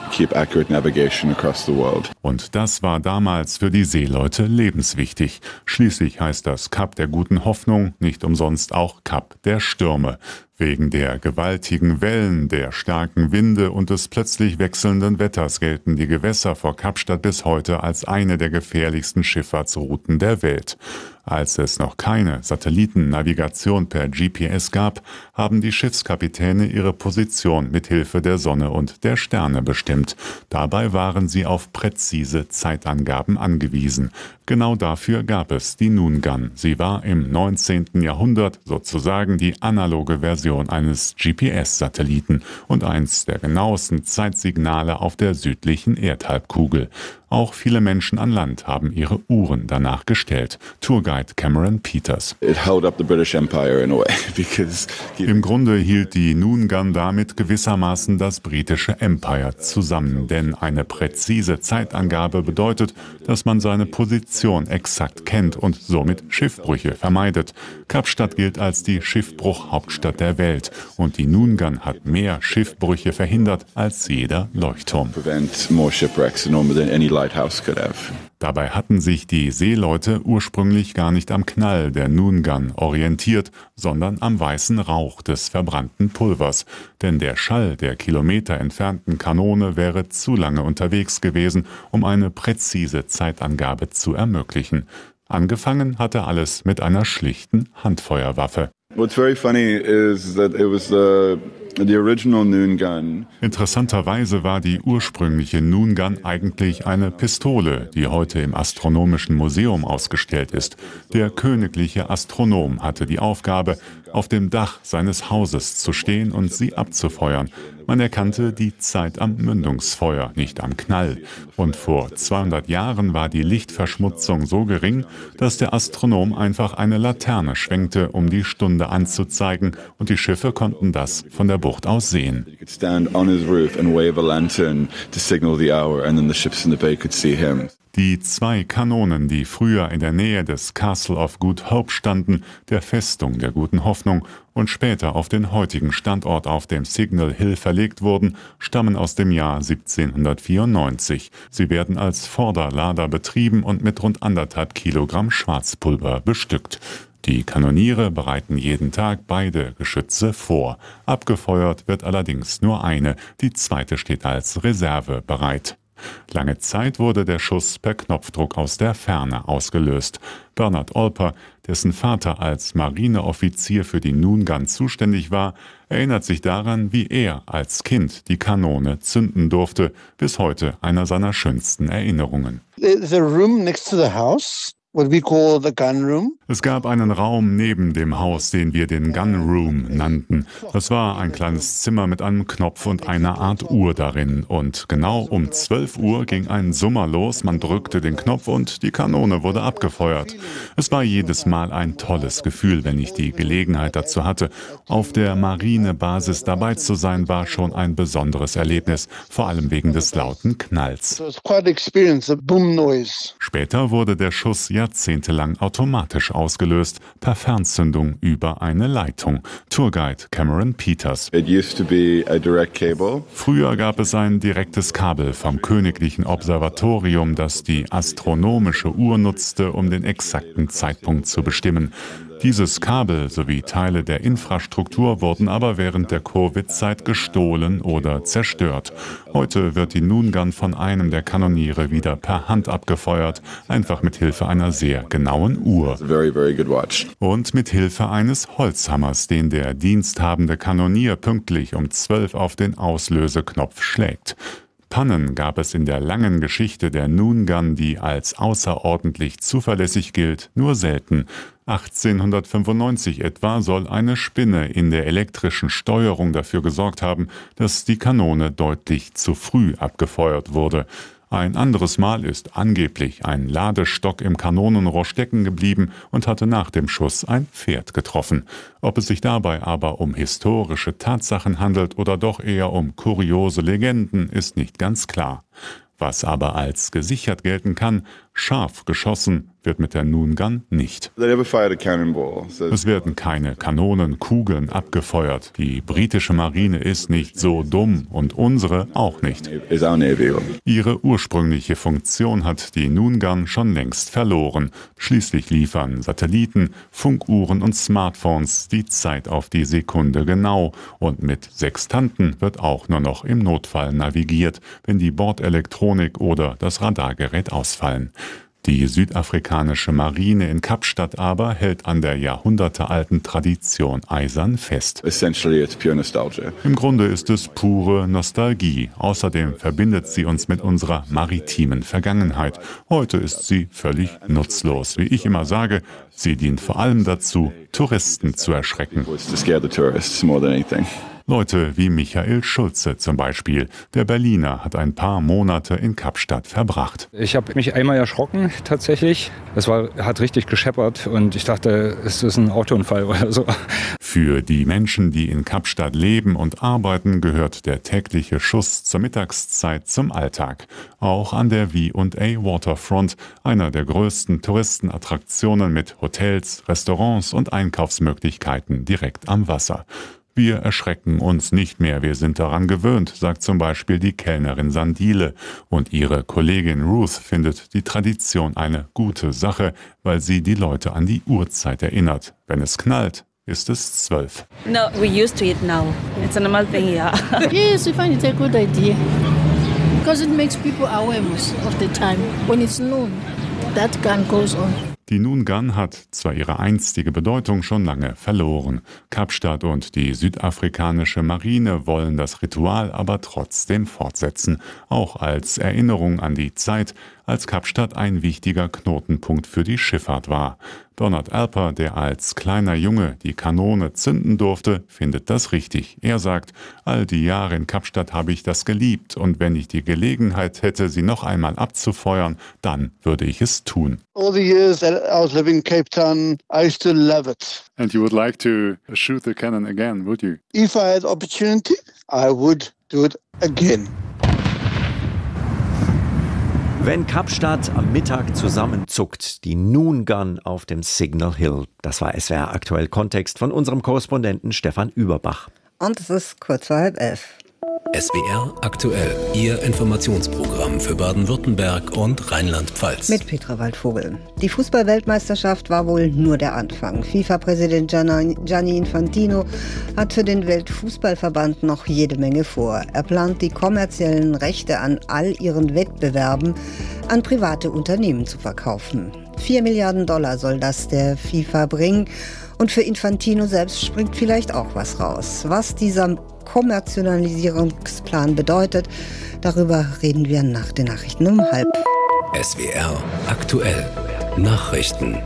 Und das war damals für die Seeleute lebenswichtig. Schließlich heißt das Kap der guten Hoffnung nicht umsonst auch Kap der Stürme. Wegen der gewaltigen Wellen, der starken Winde und des plötzlich wechselnden Wetters gelten die Gewässer vor Kapstadt bis heute als eine der gefährlichsten Schifffahrtsrouten der Welt. Als es noch keine Satellitennavigation per GPS gab, haben die Schiffskapitäne ihre Position mit Hilfe der Sonne und der Sterne bestimmt. Dabei waren sie auf präzise Zeitangaben angewiesen. Genau dafür gab es die Noon Gun. Sie war im 19. Jahrhundert sozusagen die analoge Version eines GPS-Satelliten und eins der genauesten Zeitsignale auf der südlichen Erdhalbkugel. Auch viele Menschen an Land haben ihre Uhren danach gestellt. Tourguide Cameron Peters. Im Grunde hielt die Noon Gun damit gewissermaßen das britische Empire zusammen, denn eine präzise Zeitangabe bedeutet, dass man seine Position exakt kennt und somit Schiffbrüche vermeidet. Kapstadt gilt als die Schiffbruchhauptstadt der Welt und die Noon Gun hat mehr Schiffbrüche verhindert als jeder Leuchtturm. Dabei hatten sich die Seeleute ursprünglich gar nicht am Knall der Noon Gun orientiert, sondern am weißen Rauch des verbrannten Pulvers. Denn der Schall der Kilometer entfernten Kanone wäre zu lange unterwegs gewesen, um eine präzise Zeitangabe zu ermöglichen. Angefangen hatte alles mit einer schlichten Handfeuerwaffe. What's very funny is that it was the original Noon Gun. Interessanterweise war die ursprüngliche Noon Gun eigentlich eine Pistole, die heute im Astronomischen Museum ausgestellt ist. Der königliche Astronom hatte die Aufgabe, auf dem Dach seines Hauses zu stehen und sie abzufeuern. Man erkannte die Zeit am Mündungsfeuer, nicht am Knall. Und vor 200 Jahren war die Lichtverschmutzung so gering, dass der Astronom einfach eine Laterne schwenkte, um die Stunde anzuzeigen, und die Schiffe konnten das von der Bucht aus sehen. Die zwei Kanonen, die früher in der Nähe des Castle of Good Hope standen, der Festung der Guten Hoffnung, und später auf den heutigen Standort auf dem Signal Hill verlegt wurden, stammen aus dem Jahr 1794. Sie werden als Vorderlader betrieben und mit rund 1,5 Kilogramm Schwarzpulver bestückt. Die Kanoniere bereiten jeden Tag beide Geschütze vor. Abgefeuert wird allerdings nur eine, die zweite steht als Reserve bereit. Lange Zeit wurde der Schuss per Knopfdruck aus der Ferne ausgelöst. Bernard Olper, dessen Vater als Marineoffizier für die Noon Gun zuständig war, erinnert sich daran, wie er als Kind die Kanone zünden durfte. Bis heute einer seiner schönsten Erinnerungen. There's a room next to the house. What we call the gun room. Es gab einen Raum neben dem Haus, den wir den Gun Room nannten. Das war ein kleines Zimmer mit einem Knopf und einer Art Uhr darin. Und genau um 12 Uhr ging ein Summer los, man drückte den Knopf und die Kanone wurde abgefeuert. Es war jedes Mal ein tolles Gefühl, wenn ich die Gelegenheit dazu hatte. Auf der Marinebasis dabei zu sein, war schon ein besonderes Erlebnis, vor allem wegen des lauten Knalls. Später wurde der Schuss jahrzehntelang automatisch ausgelöst, per Fernzündung über eine Leitung. Tourguide Cameron Peters. Früher gab es ein direktes Kabel vom Königlichen Observatorium, das die astronomische Uhr nutzte, um den exakten Zeitpunkt zu bestimmen. Dieses Kabel sowie Teile der Infrastruktur wurden aber während der Covid-Zeit gestohlen oder zerstört. Heute wird die Noon Gun von einem der Kanoniere wieder per Hand abgefeuert, einfach mit Hilfe einer sehr genauen Uhr. Und mit Hilfe eines Holzhammers, den der diensthabende Kanonier pünktlich um 12 auf den Auslöseknopf schlägt. Pannen gab es in der langen Geschichte der Noon Gun, die als außerordentlich zuverlässig gilt, nur selten. 1895 etwa soll eine Spinne in der elektrischen Steuerung dafür gesorgt haben, dass die Kanone deutlich zu früh abgefeuert wurde. Ein anderes Mal ist angeblich ein Ladestock im Kanonenrohr stecken geblieben und hatte nach dem Schuss ein Pferd getroffen. Ob es sich dabei aber um historische Tatsachen handelt oder doch eher um kuriose Legenden, ist nicht ganz klar. Was aber als gesichert gelten kann, Scharf geschossen wird mit der Noon Gun nicht. Es werden keine Kanonenkugeln abgefeuert. Die britische Marine ist nicht so dumm und unsere auch nicht. Ihre ursprüngliche Funktion hat die Noon Gun schon längst verloren. Schließlich liefern Satelliten, Funkuhren und Smartphones die Zeit auf die Sekunde genau. Und mit Sextanten wird auch nur noch im Notfall navigiert, wenn die Bordelektronik oder das Radargerät ausfallen. Die südafrikanische Marine in Kapstadt aber hält an der jahrhundertealten Tradition eisern fest. Im Grunde ist es pure Nostalgie. Außerdem verbindet sie uns mit unserer maritimen Vergangenheit. Heute ist sie völlig nutzlos. Wie ich immer sage, sie dient vor allem dazu, Touristen zu erschrecken. Leute wie Michael Schulze zum Beispiel. Der Berliner hat ein paar Monate in Kapstadt verbracht. Ich habe mich einmal erschrocken, tatsächlich. Hat richtig gescheppert und ich dachte, es ist ein Autounfall oder so. Für die Menschen, die in Kapstadt leben und arbeiten, gehört der tägliche Schuss zur Mittagszeit zum Alltag. Auch an der V&A Waterfront, einer der größten Touristenattraktionen mit Hotels, Restaurants und Einkaufsmöglichkeiten direkt am Wasser. Wir erschrecken uns nicht mehr, wir sind daran gewöhnt, sagt zum Beispiel die Kellnerin Sandile. Und ihre Kollegin Ruth findet die Tradition eine gute Sache, weil sie die Leute an die Uhrzeit erinnert. Wenn es knallt, ist es 12. No, we're used to it now. It's a normal thing, yeah. Yes, we find it a good idea. Because it makes people aware most of the time. When it's noon, that gun goes on. Die Noon Gun hat zwar ihre einstige Bedeutung schon lange verloren. Kapstadt und die südafrikanische Marine wollen das Ritual aber trotzdem fortsetzen, auch als Erinnerung an die Zeit, als Kapstadt ein wichtiger Knotenpunkt für die Schifffahrt war. Bernard Alper, der als kleiner Junge die Kanone zünden durfte, findet das richtig. Er sagt, all die Jahre in Kapstadt habe ich das geliebt und wenn ich die Gelegenheit hätte, sie noch einmal abzufeuern, dann würde ich es tun. All the years that I was living in Cape Town, I used to love it. And you would like to shoot the cannon again, would you? If I had opportunity, I would do it again. Wenn Kapstadt am Mittag zusammenzuckt, die Noon Gun auf dem Signal Hill. Das war SWR aktuell Kontext von unserem Korrespondenten Stefan Überbach. Und es ist kurz vor 11:30. SWR aktuell, Ihr Informationsprogramm für Baden-Württemberg und Rheinland-Pfalz. Mit Petra Waldvogel. Die Fußball-Weltmeisterschaft war wohl nur der Anfang. FIFA-Präsident Gianni Infantino hat für den Weltfußballverband noch jede Menge vor. Er plant, die kommerziellen Rechte an all ihren Wettbewerben an private Unternehmen zu verkaufen. $4 Milliarden soll das der FIFA bringen. Und für Infantino selbst springt vielleicht auch was raus. Was dieser Kommerzialisierungsplan bedeutet, darüber reden wir nach den Nachrichten um 12:30. SWR aktuell. Nachrichten.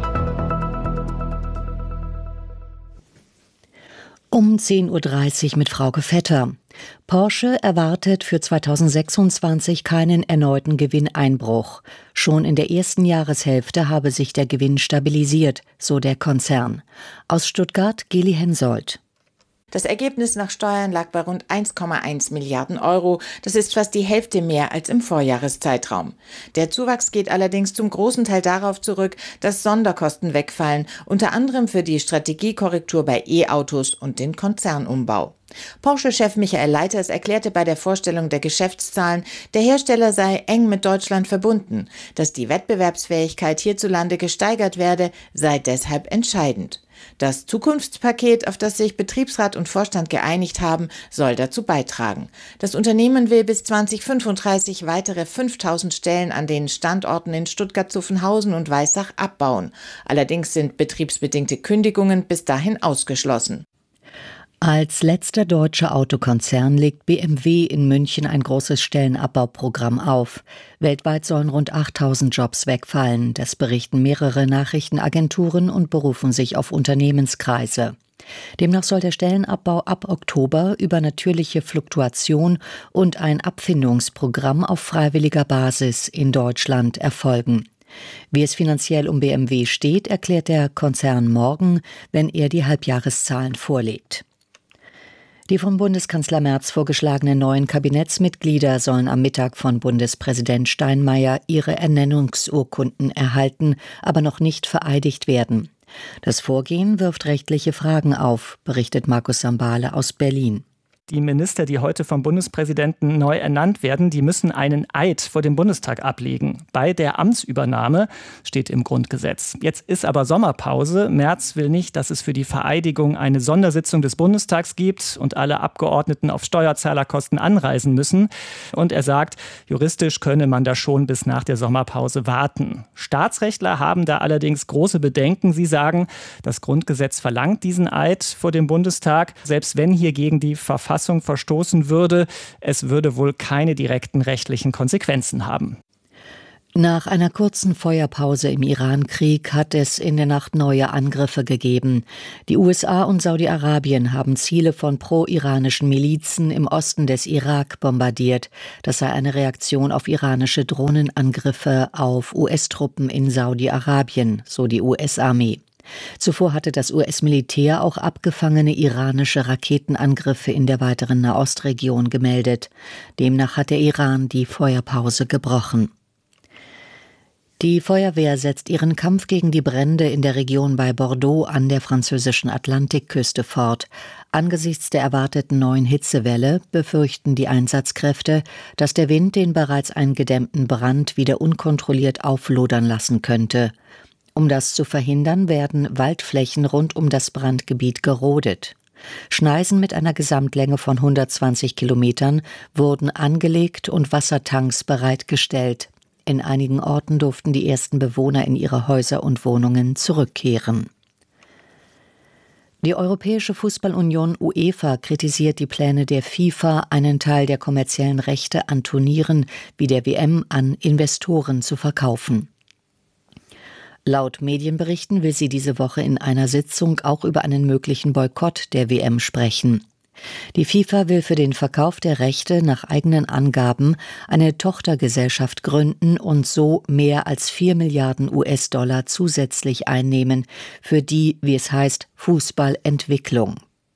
Um 10:30 Uhr mit Frauke Vetter. Porsche erwartet für 2026 keinen erneuten Gewinneinbruch. Schon in der ersten Jahreshälfte habe sich der Gewinn stabilisiert, so der Konzern. Aus Stuttgart Geli Hensoldt. Das Ergebnis nach Steuern lag bei rund 1,1 Milliarden Euro. Das ist fast die Hälfte mehr als im Vorjahreszeitraum. Der Zuwachs geht allerdings zum großen Teil darauf zurück, dass Sonderkosten wegfallen, unter anderem für die Strategiekorrektur bei E-Autos und den Konzernumbau. Porsche-Chef Michael Leiters erklärte bei der Vorstellung der Geschäftszahlen, der Hersteller sei eng mit Deutschland verbunden. Dass die Wettbewerbsfähigkeit hierzulande gesteigert werde, sei deshalb entscheidend. Das Zukunftspaket, auf das sich Betriebsrat und Vorstand geeinigt haben, soll dazu beitragen. Das Unternehmen will bis 2035 weitere 5.000 Stellen an den Standorten in Stuttgart-Zuffenhausen und Weissach abbauen. Allerdings sind betriebsbedingte Kündigungen bis dahin ausgeschlossen. Als letzter deutscher Autokonzern legt BMW in München ein großes Stellenabbauprogramm auf. Weltweit sollen rund 8.000 Jobs wegfallen. Das berichten mehrere Nachrichtenagenturen und berufen sich auf Unternehmenskreise. Demnach soll der Stellenabbau ab Oktober über natürliche Fluktuation und ein Abfindungsprogramm auf freiwilliger Basis in Deutschland erfolgen. Wie es finanziell um BMW steht, erklärt der Konzern morgen, wenn er die Halbjahreszahlen vorlegt. Die vom Bundeskanzler Merz vorgeschlagenen neuen Kabinettsmitglieder sollen am Mittag von Bundespräsident Steinmeier ihre Ernennungsurkunden erhalten, aber noch nicht vereidigt werden. Das Vorgehen wirft rechtliche Fragen auf, berichtet Markus Sambale aus Berlin. Die Minister, die heute vom Bundespräsidenten neu ernannt werden, die müssen einen Eid vor dem Bundestag ablegen. Bei der Amtsübernahme steht im Grundgesetz. Jetzt ist aber Sommerpause. Merz will nicht, dass es für die Vereidigung eine Sondersitzung des Bundestags gibt und alle Abgeordneten auf Steuerzahlerkosten anreisen müssen. Und er sagt, juristisch könne man da schon bis nach der Sommerpause warten. Staatsrechtler haben da allerdings große Bedenken. Sie sagen, das Grundgesetz verlangt diesen Eid vor dem Bundestag. Selbst wenn hier gegen die Verfassung verstoßen würde, es würde wohl keine direkten rechtlichen Konsequenzen haben. Nach einer kurzen Feuerpause im Iran-Krieg hat es in der Nacht neue Angriffe gegeben. Die USA und Saudi-Arabien haben Ziele von pro-iranischen Milizen im Osten des Irak bombardiert. Das sei eine Reaktion auf iranische Drohnenangriffe auf US-Truppen in Saudi-Arabien, so die US-Armee. Zuvor hatte das US-Militär auch abgefangene iranische Raketenangriffe in der weiteren Nahostregion gemeldet. Demnach hat der Iran die Feuerpause gebrochen. Die Feuerwehr setzt ihren Kampf gegen die Brände in der Region bei Bordeaux an der französischen Atlantikküste fort. Angesichts der erwarteten neuen Hitzewelle befürchten die Einsatzkräfte, dass der Wind den bereits eingedämmten Brand wieder unkontrolliert auflodern lassen könnte. Um das zu verhindern, werden Waldflächen rund um das Brandgebiet gerodet. Schneisen mit einer Gesamtlänge von 120 Kilometern wurden angelegt und Wassertanks bereitgestellt. In einigen Orten durften die ersten Bewohner in ihre Häuser und Wohnungen zurückkehren. Die Europäische Fußballunion UEFA kritisiert die Pläne der FIFA, einen Teil der kommerziellen Rechte an Turnieren wie der WM an Investoren zu verkaufen. Laut Medienberichten will sie diese Woche in einer Sitzung auch über einen möglichen Boykott der WM sprechen. Die FIFA will für den Verkauf der Rechte nach eigenen Angaben eine Tochtergesellschaft gründen und so mehr als 4 Milliarden US-Dollar zusätzlich einnehmen für die, wie es heißt, Fußballentwicklung.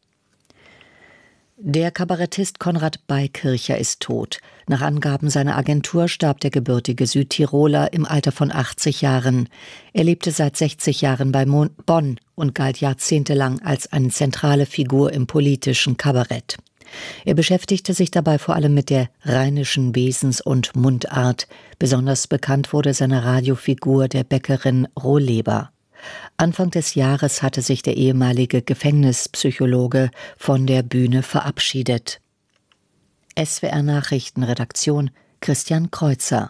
Der Kabarettist Konrad Beikircher ist tot. Nach Angaben seiner Agentur starb der gebürtige Südtiroler im Alter von 80 Jahren. Er lebte seit 60 Jahren bei Bonn und galt jahrzehntelang als eine zentrale Figur im politischen Kabarett. Er beschäftigte sich dabei vor allem mit der rheinischen Wesens- und Mundart. Besonders bekannt wurde seine Radiofigur der Bäckerin Rohleber. Anfang des Jahres hatte sich der ehemalige Gefängnispsychologe von der Bühne verabschiedet. SWR Nachrichtenredaktion Christian Kreuzer.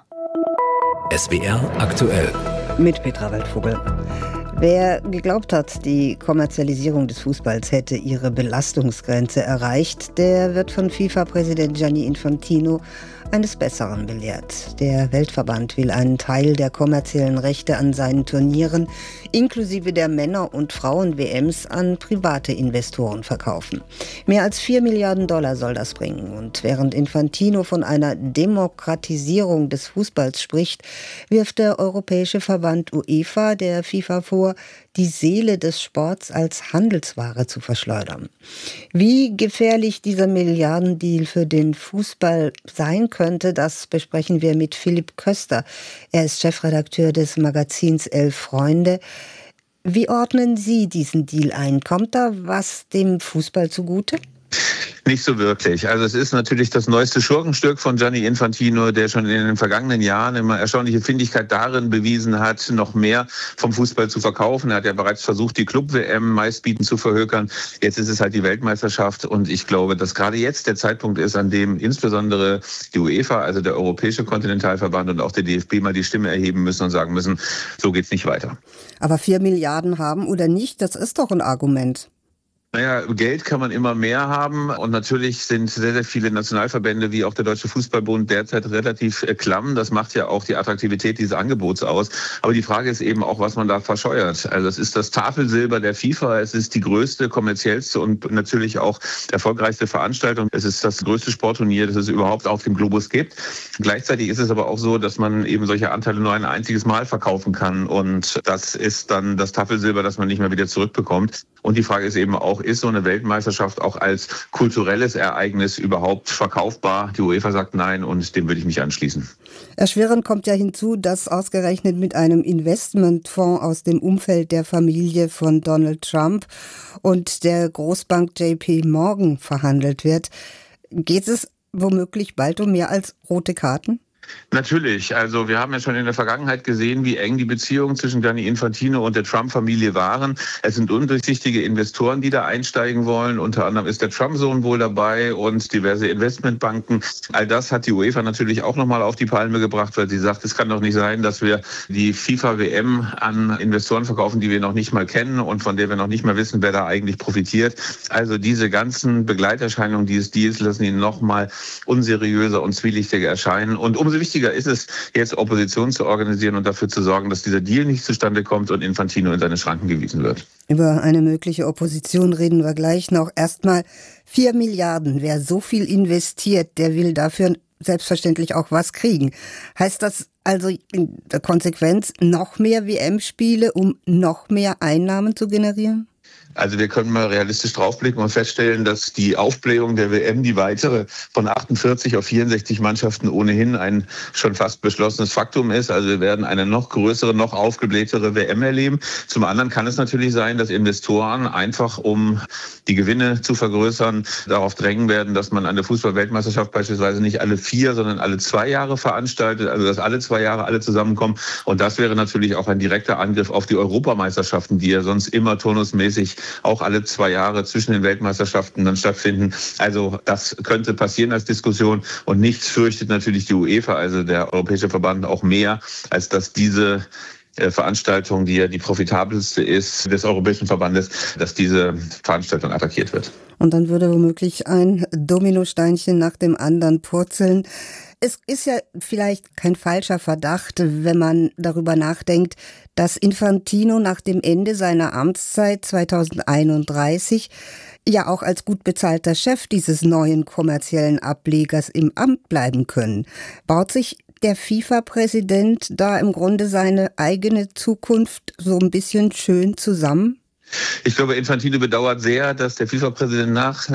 SWR aktuell. Mit Petra Waldvogel. Wer geglaubt hat, die Kommerzialisierung des Fußballs hätte ihre Belastungsgrenze erreicht, der wird von FIFA-Präsident Gianni Infantino eines Besseren belehrt. Der Weltverband will einen Teil der kommerziellen Rechte an seinen Turnieren inklusive der Männer- und Frauen-WMs an private Investoren verkaufen. Mehr als 4 Milliarden Dollar soll das bringen. Und während Infantino von einer Demokratisierung des Fußballs spricht, wirft der Europäische Verband UEFA der FIFA vor, die Seele des Sports als Handelsware zu verschleudern. Wie gefährlich dieser Milliardendeal für den Fußball sein könnte, das besprechen wir mit Philipp Köster. Er ist Chefredakteur des Magazins 11 Freunde. Wie ordnen Sie diesen Deal ein? Kommt da was dem Fußball zugute? Nicht so wirklich. Also es ist natürlich das neueste Schurkenstück von Gianni Infantino, der schon in den vergangenen Jahren immer erstaunliche Findigkeit darin bewiesen hat, noch mehr vom Fußball zu verkaufen. Er hat ja bereits versucht, die Club-WM meistbietend zu verhökern. Jetzt ist es halt die Weltmeisterschaft und ich glaube, dass gerade jetzt der Zeitpunkt ist, an dem insbesondere die UEFA, also der Europäische Kontinentalverband und auch der DFB mal die Stimme erheben müssen und sagen müssen, so geht's nicht weiter. Aber 4 Milliarden haben oder nicht, das ist doch ein Argument. Naja, Geld kann man immer mehr haben und natürlich sind sehr, sehr viele Nationalverbände wie auch der Deutsche Fußballbund derzeit relativ klamm. Das macht ja auch die Attraktivität dieses Angebots aus. Aber die Frage ist eben auch, was man da verscheuert. Also es ist das Tafelsilber der FIFA, es ist die größte, kommerziellste und natürlich auch erfolgreichste Veranstaltung. Es ist das größte Sportturnier, das es überhaupt auf dem Globus gibt. Gleichzeitig ist es aber auch so, dass man eben solche Anteile nur ein einziges Mal verkaufen kann und das ist dann das Tafelsilber, das man nicht mehr wieder zurückbekommt. Und die Frage ist eben auch, ist so eine Weltmeisterschaft auch als kulturelles Ereignis überhaupt verkaufbar? Die UEFA sagt nein und dem würde ich mich anschließen. Erschwerend kommt ja hinzu, dass ausgerechnet mit einem Investmentfonds aus dem Umfeld der Familie von Donald Trump und der Großbank JP Morgan verhandelt wird. Geht es womöglich bald um mehr als rote Karten? Natürlich. Also wir haben ja schon in der Vergangenheit gesehen, wie eng die Beziehungen zwischen Gianni Infantino und der Trump-Familie waren. Es sind undurchsichtige Investoren, die da einsteigen wollen. Unter anderem ist der Trump-Sohn wohl dabei und diverse Investmentbanken. All das hat die UEFA natürlich auch nochmal auf die Palme gebracht, weil sie sagt, es kann doch nicht sein, dass wir die FIFA-WM an Investoren verkaufen, die wir noch nicht mal kennen und von der wir noch nicht mal wissen, wer da eigentlich profitiert. Also diese ganzen Begleiterscheinungen dieses Deals lassen ihn nochmal unseriöser und zwielichtiger erscheinen. Und umso wichtiger ist es, jetzt Opposition zu organisieren und dafür zu sorgen, dass dieser Deal nicht zustande kommt und Infantino in seine Schranken gewiesen wird. Über eine mögliche Opposition reden wir gleich noch. Erstmal 4 Milliarden. Wer so viel investiert, der will dafür selbstverständlich auch was kriegen. Heißt das also in der Konsequenz noch mehr WM-Spiele, um noch mehr Einnahmen zu generieren? Also wir können mal realistisch draufblicken und feststellen, dass die Aufblähung der WM, die weitere von 48 auf 64 Mannschaften ohnehin ein schon fast beschlossenes Faktum ist. Also wir werden eine noch größere, noch aufgeblähtere WM erleben. Zum anderen kann es natürlich sein, dass Investoren einfach, um die Gewinne zu vergrößern, darauf drängen werden, dass man eine Fußball-Weltmeisterschaft beispielsweise nicht alle 4, sondern alle 2 Jahre veranstaltet. Also dass alle 2 Jahre alle zusammenkommen. Und das wäre natürlich auch ein direkter Angriff auf die Europameisterschaften, die ja sonst immer turnusmäßig auch alle 2 Jahre zwischen den Weltmeisterschaften dann stattfinden. Also das könnte passieren als Diskussion und nichts fürchtet natürlich die UEFA, also der Europäische Verband, auch mehr, als dass diese Veranstaltung, die ja die profitabelste ist des Europäischen Verbandes, dass diese Veranstaltung attackiert wird. Und dann würde womöglich ein Dominosteinchen nach dem anderen purzeln. Es ist ja vielleicht kein falscher Verdacht, wenn man darüber nachdenkt, dass Infantino nach dem Ende seiner Amtszeit 2031 ja auch als gut bezahlter Chef dieses neuen kommerziellen Ablegers im Amt bleiben können. Baut sich der FIFA-Präsident da im Grunde seine eigene Zukunft so ein bisschen schön zusammen? Ich glaube, Infantino bedauert sehr, dass der FIFA-Präsident nach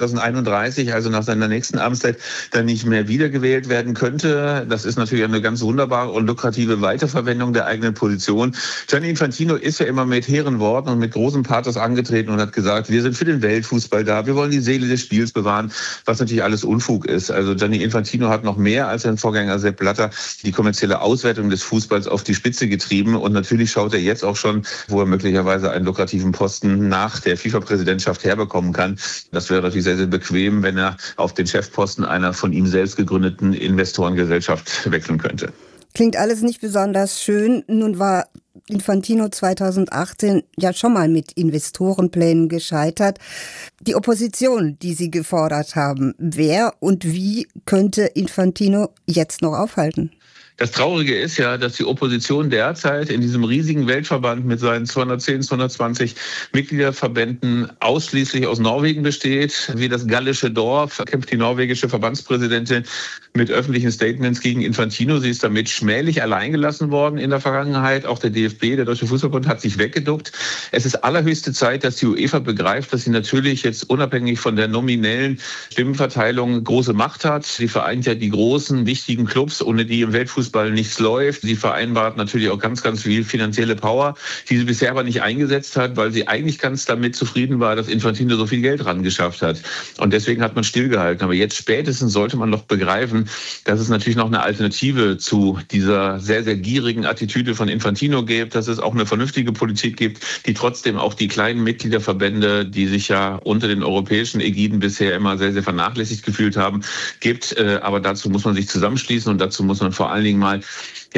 2031, also nach seiner nächsten Amtszeit, dann nicht mehr wiedergewählt werden könnte. Das ist natürlich eine ganz wunderbare und lukrative Weiterverwendung der eigenen Position. Gianni Infantino ist ja immer mit hehren Worten und mit großem Pathos angetreten und hat gesagt, wir sind für den Weltfußball da, wir wollen die Seele des Spiels bewahren, was natürlich alles Unfug ist. Also Gianni Infantino hat noch mehr als sein Vorgänger Sepp Blatter die kommerzielle Auswertung des Fußballs auf die Spitze getrieben. Und natürlich schaut er jetzt auch schon, wo er möglicherweise einen lukrativen Posten nach der FIFA-Präsidentschaft herbekommen kann. Das wäre natürlich sehr, sehr bequem, wenn er auf den Chefposten einer von ihm selbst gegründeten Investorengesellschaft wechseln könnte. Klingt alles nicht besonders schön. Nun war Infantino 2018 ja schon mal mit Investorenplänen gescheitert. Die Opposition, die Sie gefordert haben, wer und wie könnte Infantino jetzt noch aufhalten? Das Traurige ist ja, dass die Opposition derzeit in diesem riesigen Weltverband mit seinen 210, 220 Mitgliederverbänden ausschließlich aus Norwegen besteht. Wie das gallische Dorf kämpft die norwegische Verbandspräsidentin mit öffentlichen Statements gegen Infantino. Sie ist damit schmählich alleingelassen worden in der Vergangenheit. Auch der DFB, der Deutsche Fußballbund, hat sich weggeduckt. Es ist allerhöchste Zeit, dass die UEFA begreift, dass sie natürlich jetzt unabhängig von der nominellen Stimmenverteilung große Macht hat. Sie vereint ja die großen, wichtigen Clubs, ohne die im Weltfußball nichts läuft. Sie vereinbart natürlich auch ganz, ganz viel finanzielle Power, die sie bisher aber nicht eingesetzt hat, weil sie eigentlich ganz damit zufrieden war, dass Infantino so viel Geld ran geschafft hat. Und deswegen hat man stillgehalten. Aber jetzt spätestens sollte man doch begreifen, dass es natürlich noch eine Alternative zu dieser sehr, sehr gierigen Attitüde von Infantino gibt, dass es auch eine vernünftige Politik gibt, die trotzdem auch die kleinen Mitgliederverbände, die sich ja unter den europäischen Ägiden bisher immer sehr, sehr vernachlässigt gefühlt haben, gibt. Aber dazu muss man sich zusammenschließen und dazu muss man vor allen Dingen mal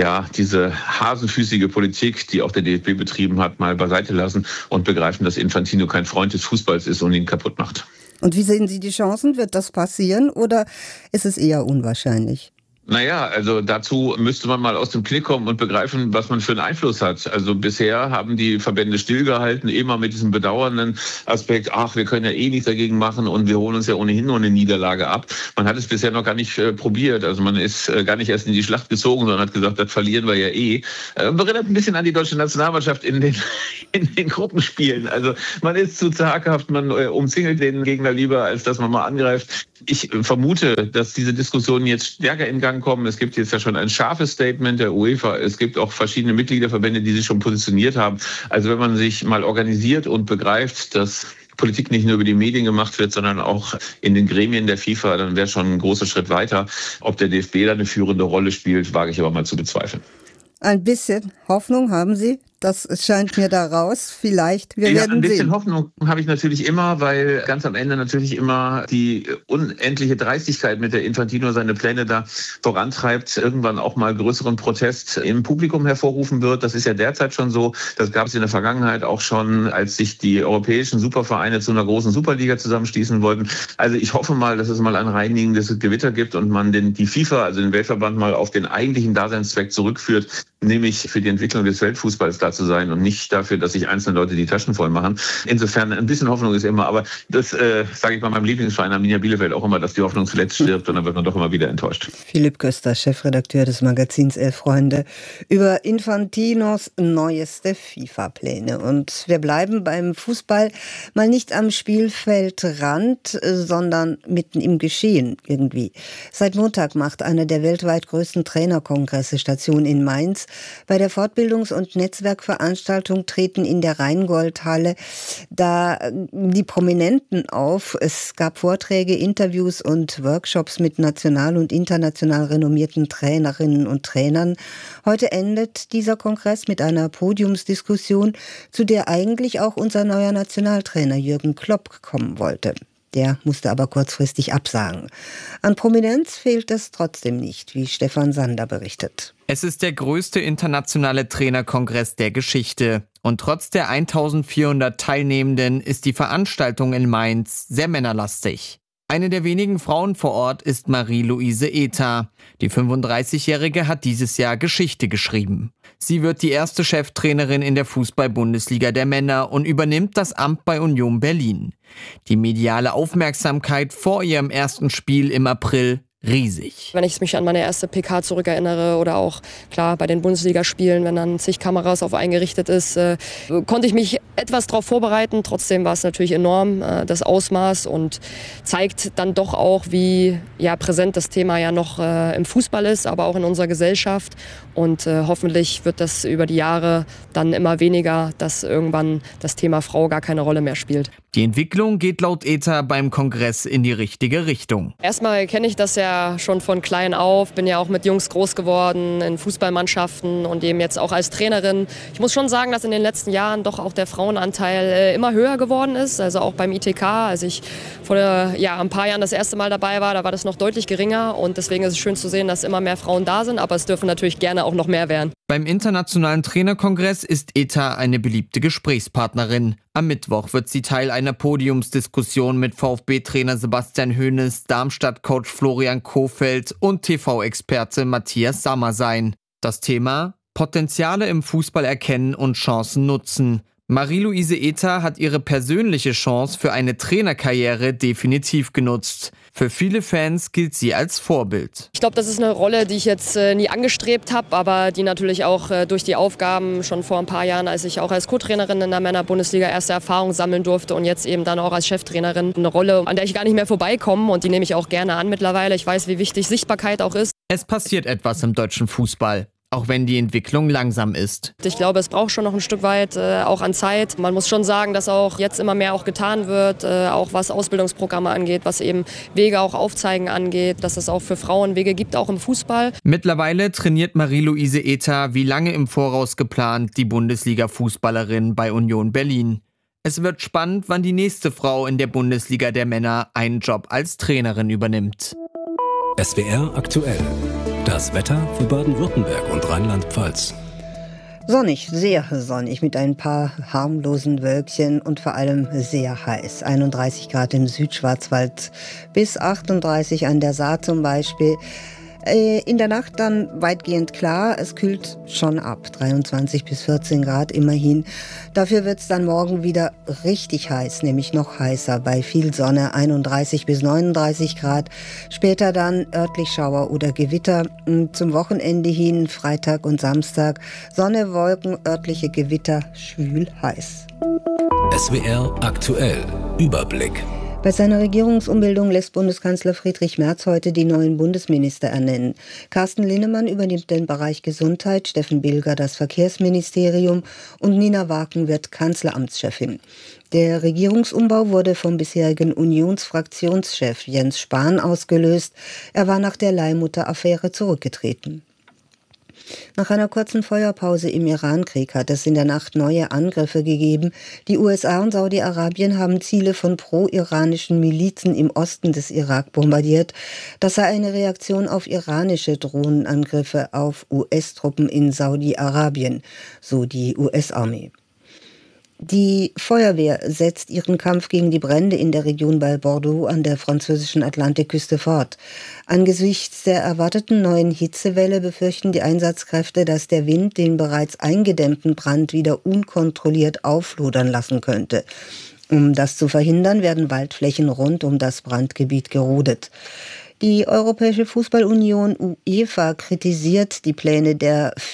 diese hasenfüßige Politik, die auch der DFB betrieben hat, mal beiseite lassen und begreifen, dass Infantino kein Freund des Fußballs ist und ihn kaputt macht. Und wie sehen Sie die Chancen? Wird das passieren oder ist es eher unwahrscheinlich? Naja, also dazu müsste man mal aus dem Knick kommen und begreifen, was man für einen Einfluss hat. Also bisher haben die Verbände stillgehalten, immer mit diesem bedauernden Aspekt, ach, wir können ja eh nichts dagegen machen und wir holen uns ja ohnehin nur eine Niederlage ab. Man hat es bisher noch gar nicht probiert. Also man ist gar nicht erst in die Schlacht gezogen, sondern hat gesagt, das verlieren wir ja eh. Erinnert ein bisschen an die deutsche Nationalmannschaft in den Gruppenspielen. Also man ist zu zaghaft, man umzingelt den Gegner lieber, als dass man mal angreift. Ich vermute, dass diese Diskussionen jetzt stärker in Gang kommen. Es gibt jetzt ja schon ein scharfes Statement der UEFA. Es gibt auch verschiedene Mitgliederverbände, die sich schon positioniert haben. Also wenn man sich mal organisiert und begreift, dass Politik nicht nur über die Medien gemacht wird, sondern auch in den Gremien der FIFA, dann wäre schon ein großer Schritt weiter. Ob der DFB da eine führende Rolle spielt, wage ich aber mal zu bezweifeln. Ein bisschen Hoffnung haben Sie? Das scheint mir da raus. Vielleicht, wir werden sehen. Ein bisschen Hoffnung habe ich natürlich immer, weil ganz am Ende natürlich immer die unendliche Dreistigkeit, mit der Infantino seine Pläne da vorantreibt, irgendwann auch mal größeren Protest im Publikum hervorrufen wird. Das ist ja derzeit schon so. Das gab es in der Vergangenheit auch schon, als sich die europäischen Supervereine zu einer großen Superliga zusammenschließen wollten. Also ich hoffe mal, dass es mal ein reinigendes Gewitter gibt und man die FIFA, also den Weltverband, mal auf den eigentlichen Daseinszweck zurückführt, nämlich für die Entwicklung des Weltfußballs da zu sein und nicht dafür, dass sich einzelne Leute die Taschen voll machen. Insofern ein bisschen Hoffnung ist immer, aber das sage ich bei meinem Lieblingsverein Arminia Bielefeld auch immer, dass die Hoffnung zuletzt stirbt und dann wird man doch immer wieder enttäuscht. Philipp Köster, Chefredakteur des Magazins Elf Freunde, über Infantinos neueste FIFA-Pläne. Und wir bleiben beim Fußball mal nicht am Spielfeldrand, sondern mitten im Geschehen irgendwie. Seit Montag macht einer der weltweit größten Trainerkongresse Station in Mainz. Bei der Fortbildungs- und Netzwerkveranstaltung treten in der Rheingoldhalle da die Prominenten auf. Es gab Vorträge, Interviews und Workshops mit national und international renommierten Trainerinnen und Trainern. Heute endet dieser Kongress mit einer Podiumsdiskussion, zu der eigentlich auch unser neuer Nationaltrainer Jürgen Klopp kommen wollte. Der musste aber kurzfristig absagen. An Prominenz fehlt es trotzdem nicht, wie Stefan Sander berichtet. Es ist der größte internationale Trainerkongress der Geschichte. Und trotz der 1400 Teilnehmenden ist die Veranstaltung in Mainz sehr männerlastig. Eine der wenigen Frauen vor Ort ist Marie-Louise Ether. Die 35-Jährige hat dieses Jahr Geschichte geschrieben. Sie wird die erste Cheftrainerin in der Fußball-Bundesliga der Männer und übernimmt das Amt bei Union Berlin. Die mediale Aufmerksamkeit vor ihrem ersten Spiel im April riesig. Wenn ich mich an meine erste PK zurückerinnere oder auch klar bei den Bundesligaspielen, wenn dann zig Kameras auf einen gerichtet ist, konnte ich mich etwas darauf vorbereiten. Trotzdem war es natürlich enorm, das Ausmaß, und zeigt dann doch auch, wie präsent das Thema ja noch im Fußball ist, aber auch in unserer Gesellschaft. Und hoffentlich wird das über die Jahre dann immer weniger, dass irgendwann das Thema Frau gar keine Rolle mehr spielt. Die Entwicklung geht laut Ether beim Kongress in die richtige Richtung. Erstmal kenne ich das ja schon von klein auf, bin ja auch mit Jungs groß geworden in Fußballmannschaften und eben jetzt auch als Trainerin. Ich muss schon sagen, dass in den letzten Jahren doch auch der Frauenanteil immer höher geworden ist, also auch beim ITK. Als ich vor ein paar Jahren das erste Mal dabei war, da war das noch deutlich geringer, und deswegen ist es schön zu sehen, dass immer mehr Frauen da sind, aber es dürfen natürlich gerne auch noch mehr werden. Beim Internationalen Trainerkongress ist Ether eine beliebte Gesprächspartnerin. Am Mittwoch wird sie Teil einer Podiumsdiskussion mit VfB-Trainer Sebastian Hoeneß, Darmstadt-Coach Florian Kohfeldt und TV-Experte Matthias Sammer sein. Das Thema: Potenziale im Fußball erkennen und Chancen nutzen. Marie-Louise Ether hat ihre persönliche Chance für eine Trainerkarriere definitiv genutzt. Für viele Fans gilt sie als Vorbild. Ich glaube, das ist eine Rolle, die ich jetzt nie angestrebt habe, aber die natürlich auch durch die Aufgaben schon vor ein paar Jahren, als ich auch als Co-Trainerin in der Männer-Bundesliga erste Erfahrung sammeln durfte und jetzt eben dann auch als Cheftrainerin, eine Rolle, an der ich gar nicht mehr vorbeikomme, und die nehme ich auch gerne an mittlerweile. Ich weiß, wie wichtig Sichtbarkeit auch ist. Es passiert etwas im deutschen Fußball, auch wenn die Entwicklung langsam ist. Ich glaube, es braucht schon noch ein Stück weit auch an Zeit. Man muss schon sagen, dass auch jetzt immer mehr auch getan wird, auch was Ausbildungsprogramme angeht, was eben Wege auch aufzeigen angeht, dass es auch für Frauen Wege gibt, auch im Fußball. Mittlerweile trainiert Marie-Louise Ether wie lange im Voraus geplant die Bundesliga-Fußballerin bei Union Berlin. Es wird spannend, wann die nächste Frau in der Bundesliga der Männer einen Job als Trainerin übernimmt. SWR aktuell. Das Wetter für Baden-Württemberg und Rheinland-Pfalz. Sonnig, sehr sonnig, mit ein paar harmlosen Wölkchen und vor allem sehr heiß. 31 Grad im Südschwarzwald bis 38 an der Saar zum Beispiel. In der Nacht dann weitgehend klar, es kühlt schon ab, 23 bis 14 Grad immerhin. Dafür wird es dann morgen wieder richtig heiß, nämlich noch heißer, bei viel Sonne 31 bis 39 Grad. Später dann örtlich Schauer oder Gewitter. Zum Wochenende hin, Freitag und Samstag, Sonne, Wolken, örtliche Gewitter, schwül heiß. SWR aktuell. Überblick. Bei seiner Regierungsumbildung lässt Bundeskanzler Friedrich Merz heute die neuen Bundesminister ernennen. Carsten Linnemann übernimmt den Bereich Gesundheit, Steffen Bilger das Verkehrsministerium und Nina Waken wird Kanzleramtschefin. Der Regierungsumbau wurde vom bisherigen Unionsfraktionschef Jens Spahn ausgelöst. Er war nach der Leihmutter-Affäre zurückgetreten. Nach einer kurzen Feuerpause im Irankrieg hat es in der Nacht neue Angriffe gegeben. Die USA und Saudi-Arabien haben Ziele von pro-iranischen Milizen im Osten des Irak bombardiert. Das sei eine Reaktion auf iranische Drohnenangriffe auf US-Truppen in Saudi-Arabien, so die US-Armee. Die Feuerwehr setzt ihren Kampf gegen die Brände in der Region bei Bordeaux an der französischen Atlantikküste fort. Angesichts der erwarteten neuen Hitzewelle befürchten die Einsatzkräfte, dass der Wind den bereits eingedämmten Brand wieder unkontrolliert auflodern lassen könnte. Um das zu verhindern, werden Waldflächen rund um das Brandgebiet gerodet. Die Europäische Fußballunion UEFA kritisiert die Pläne der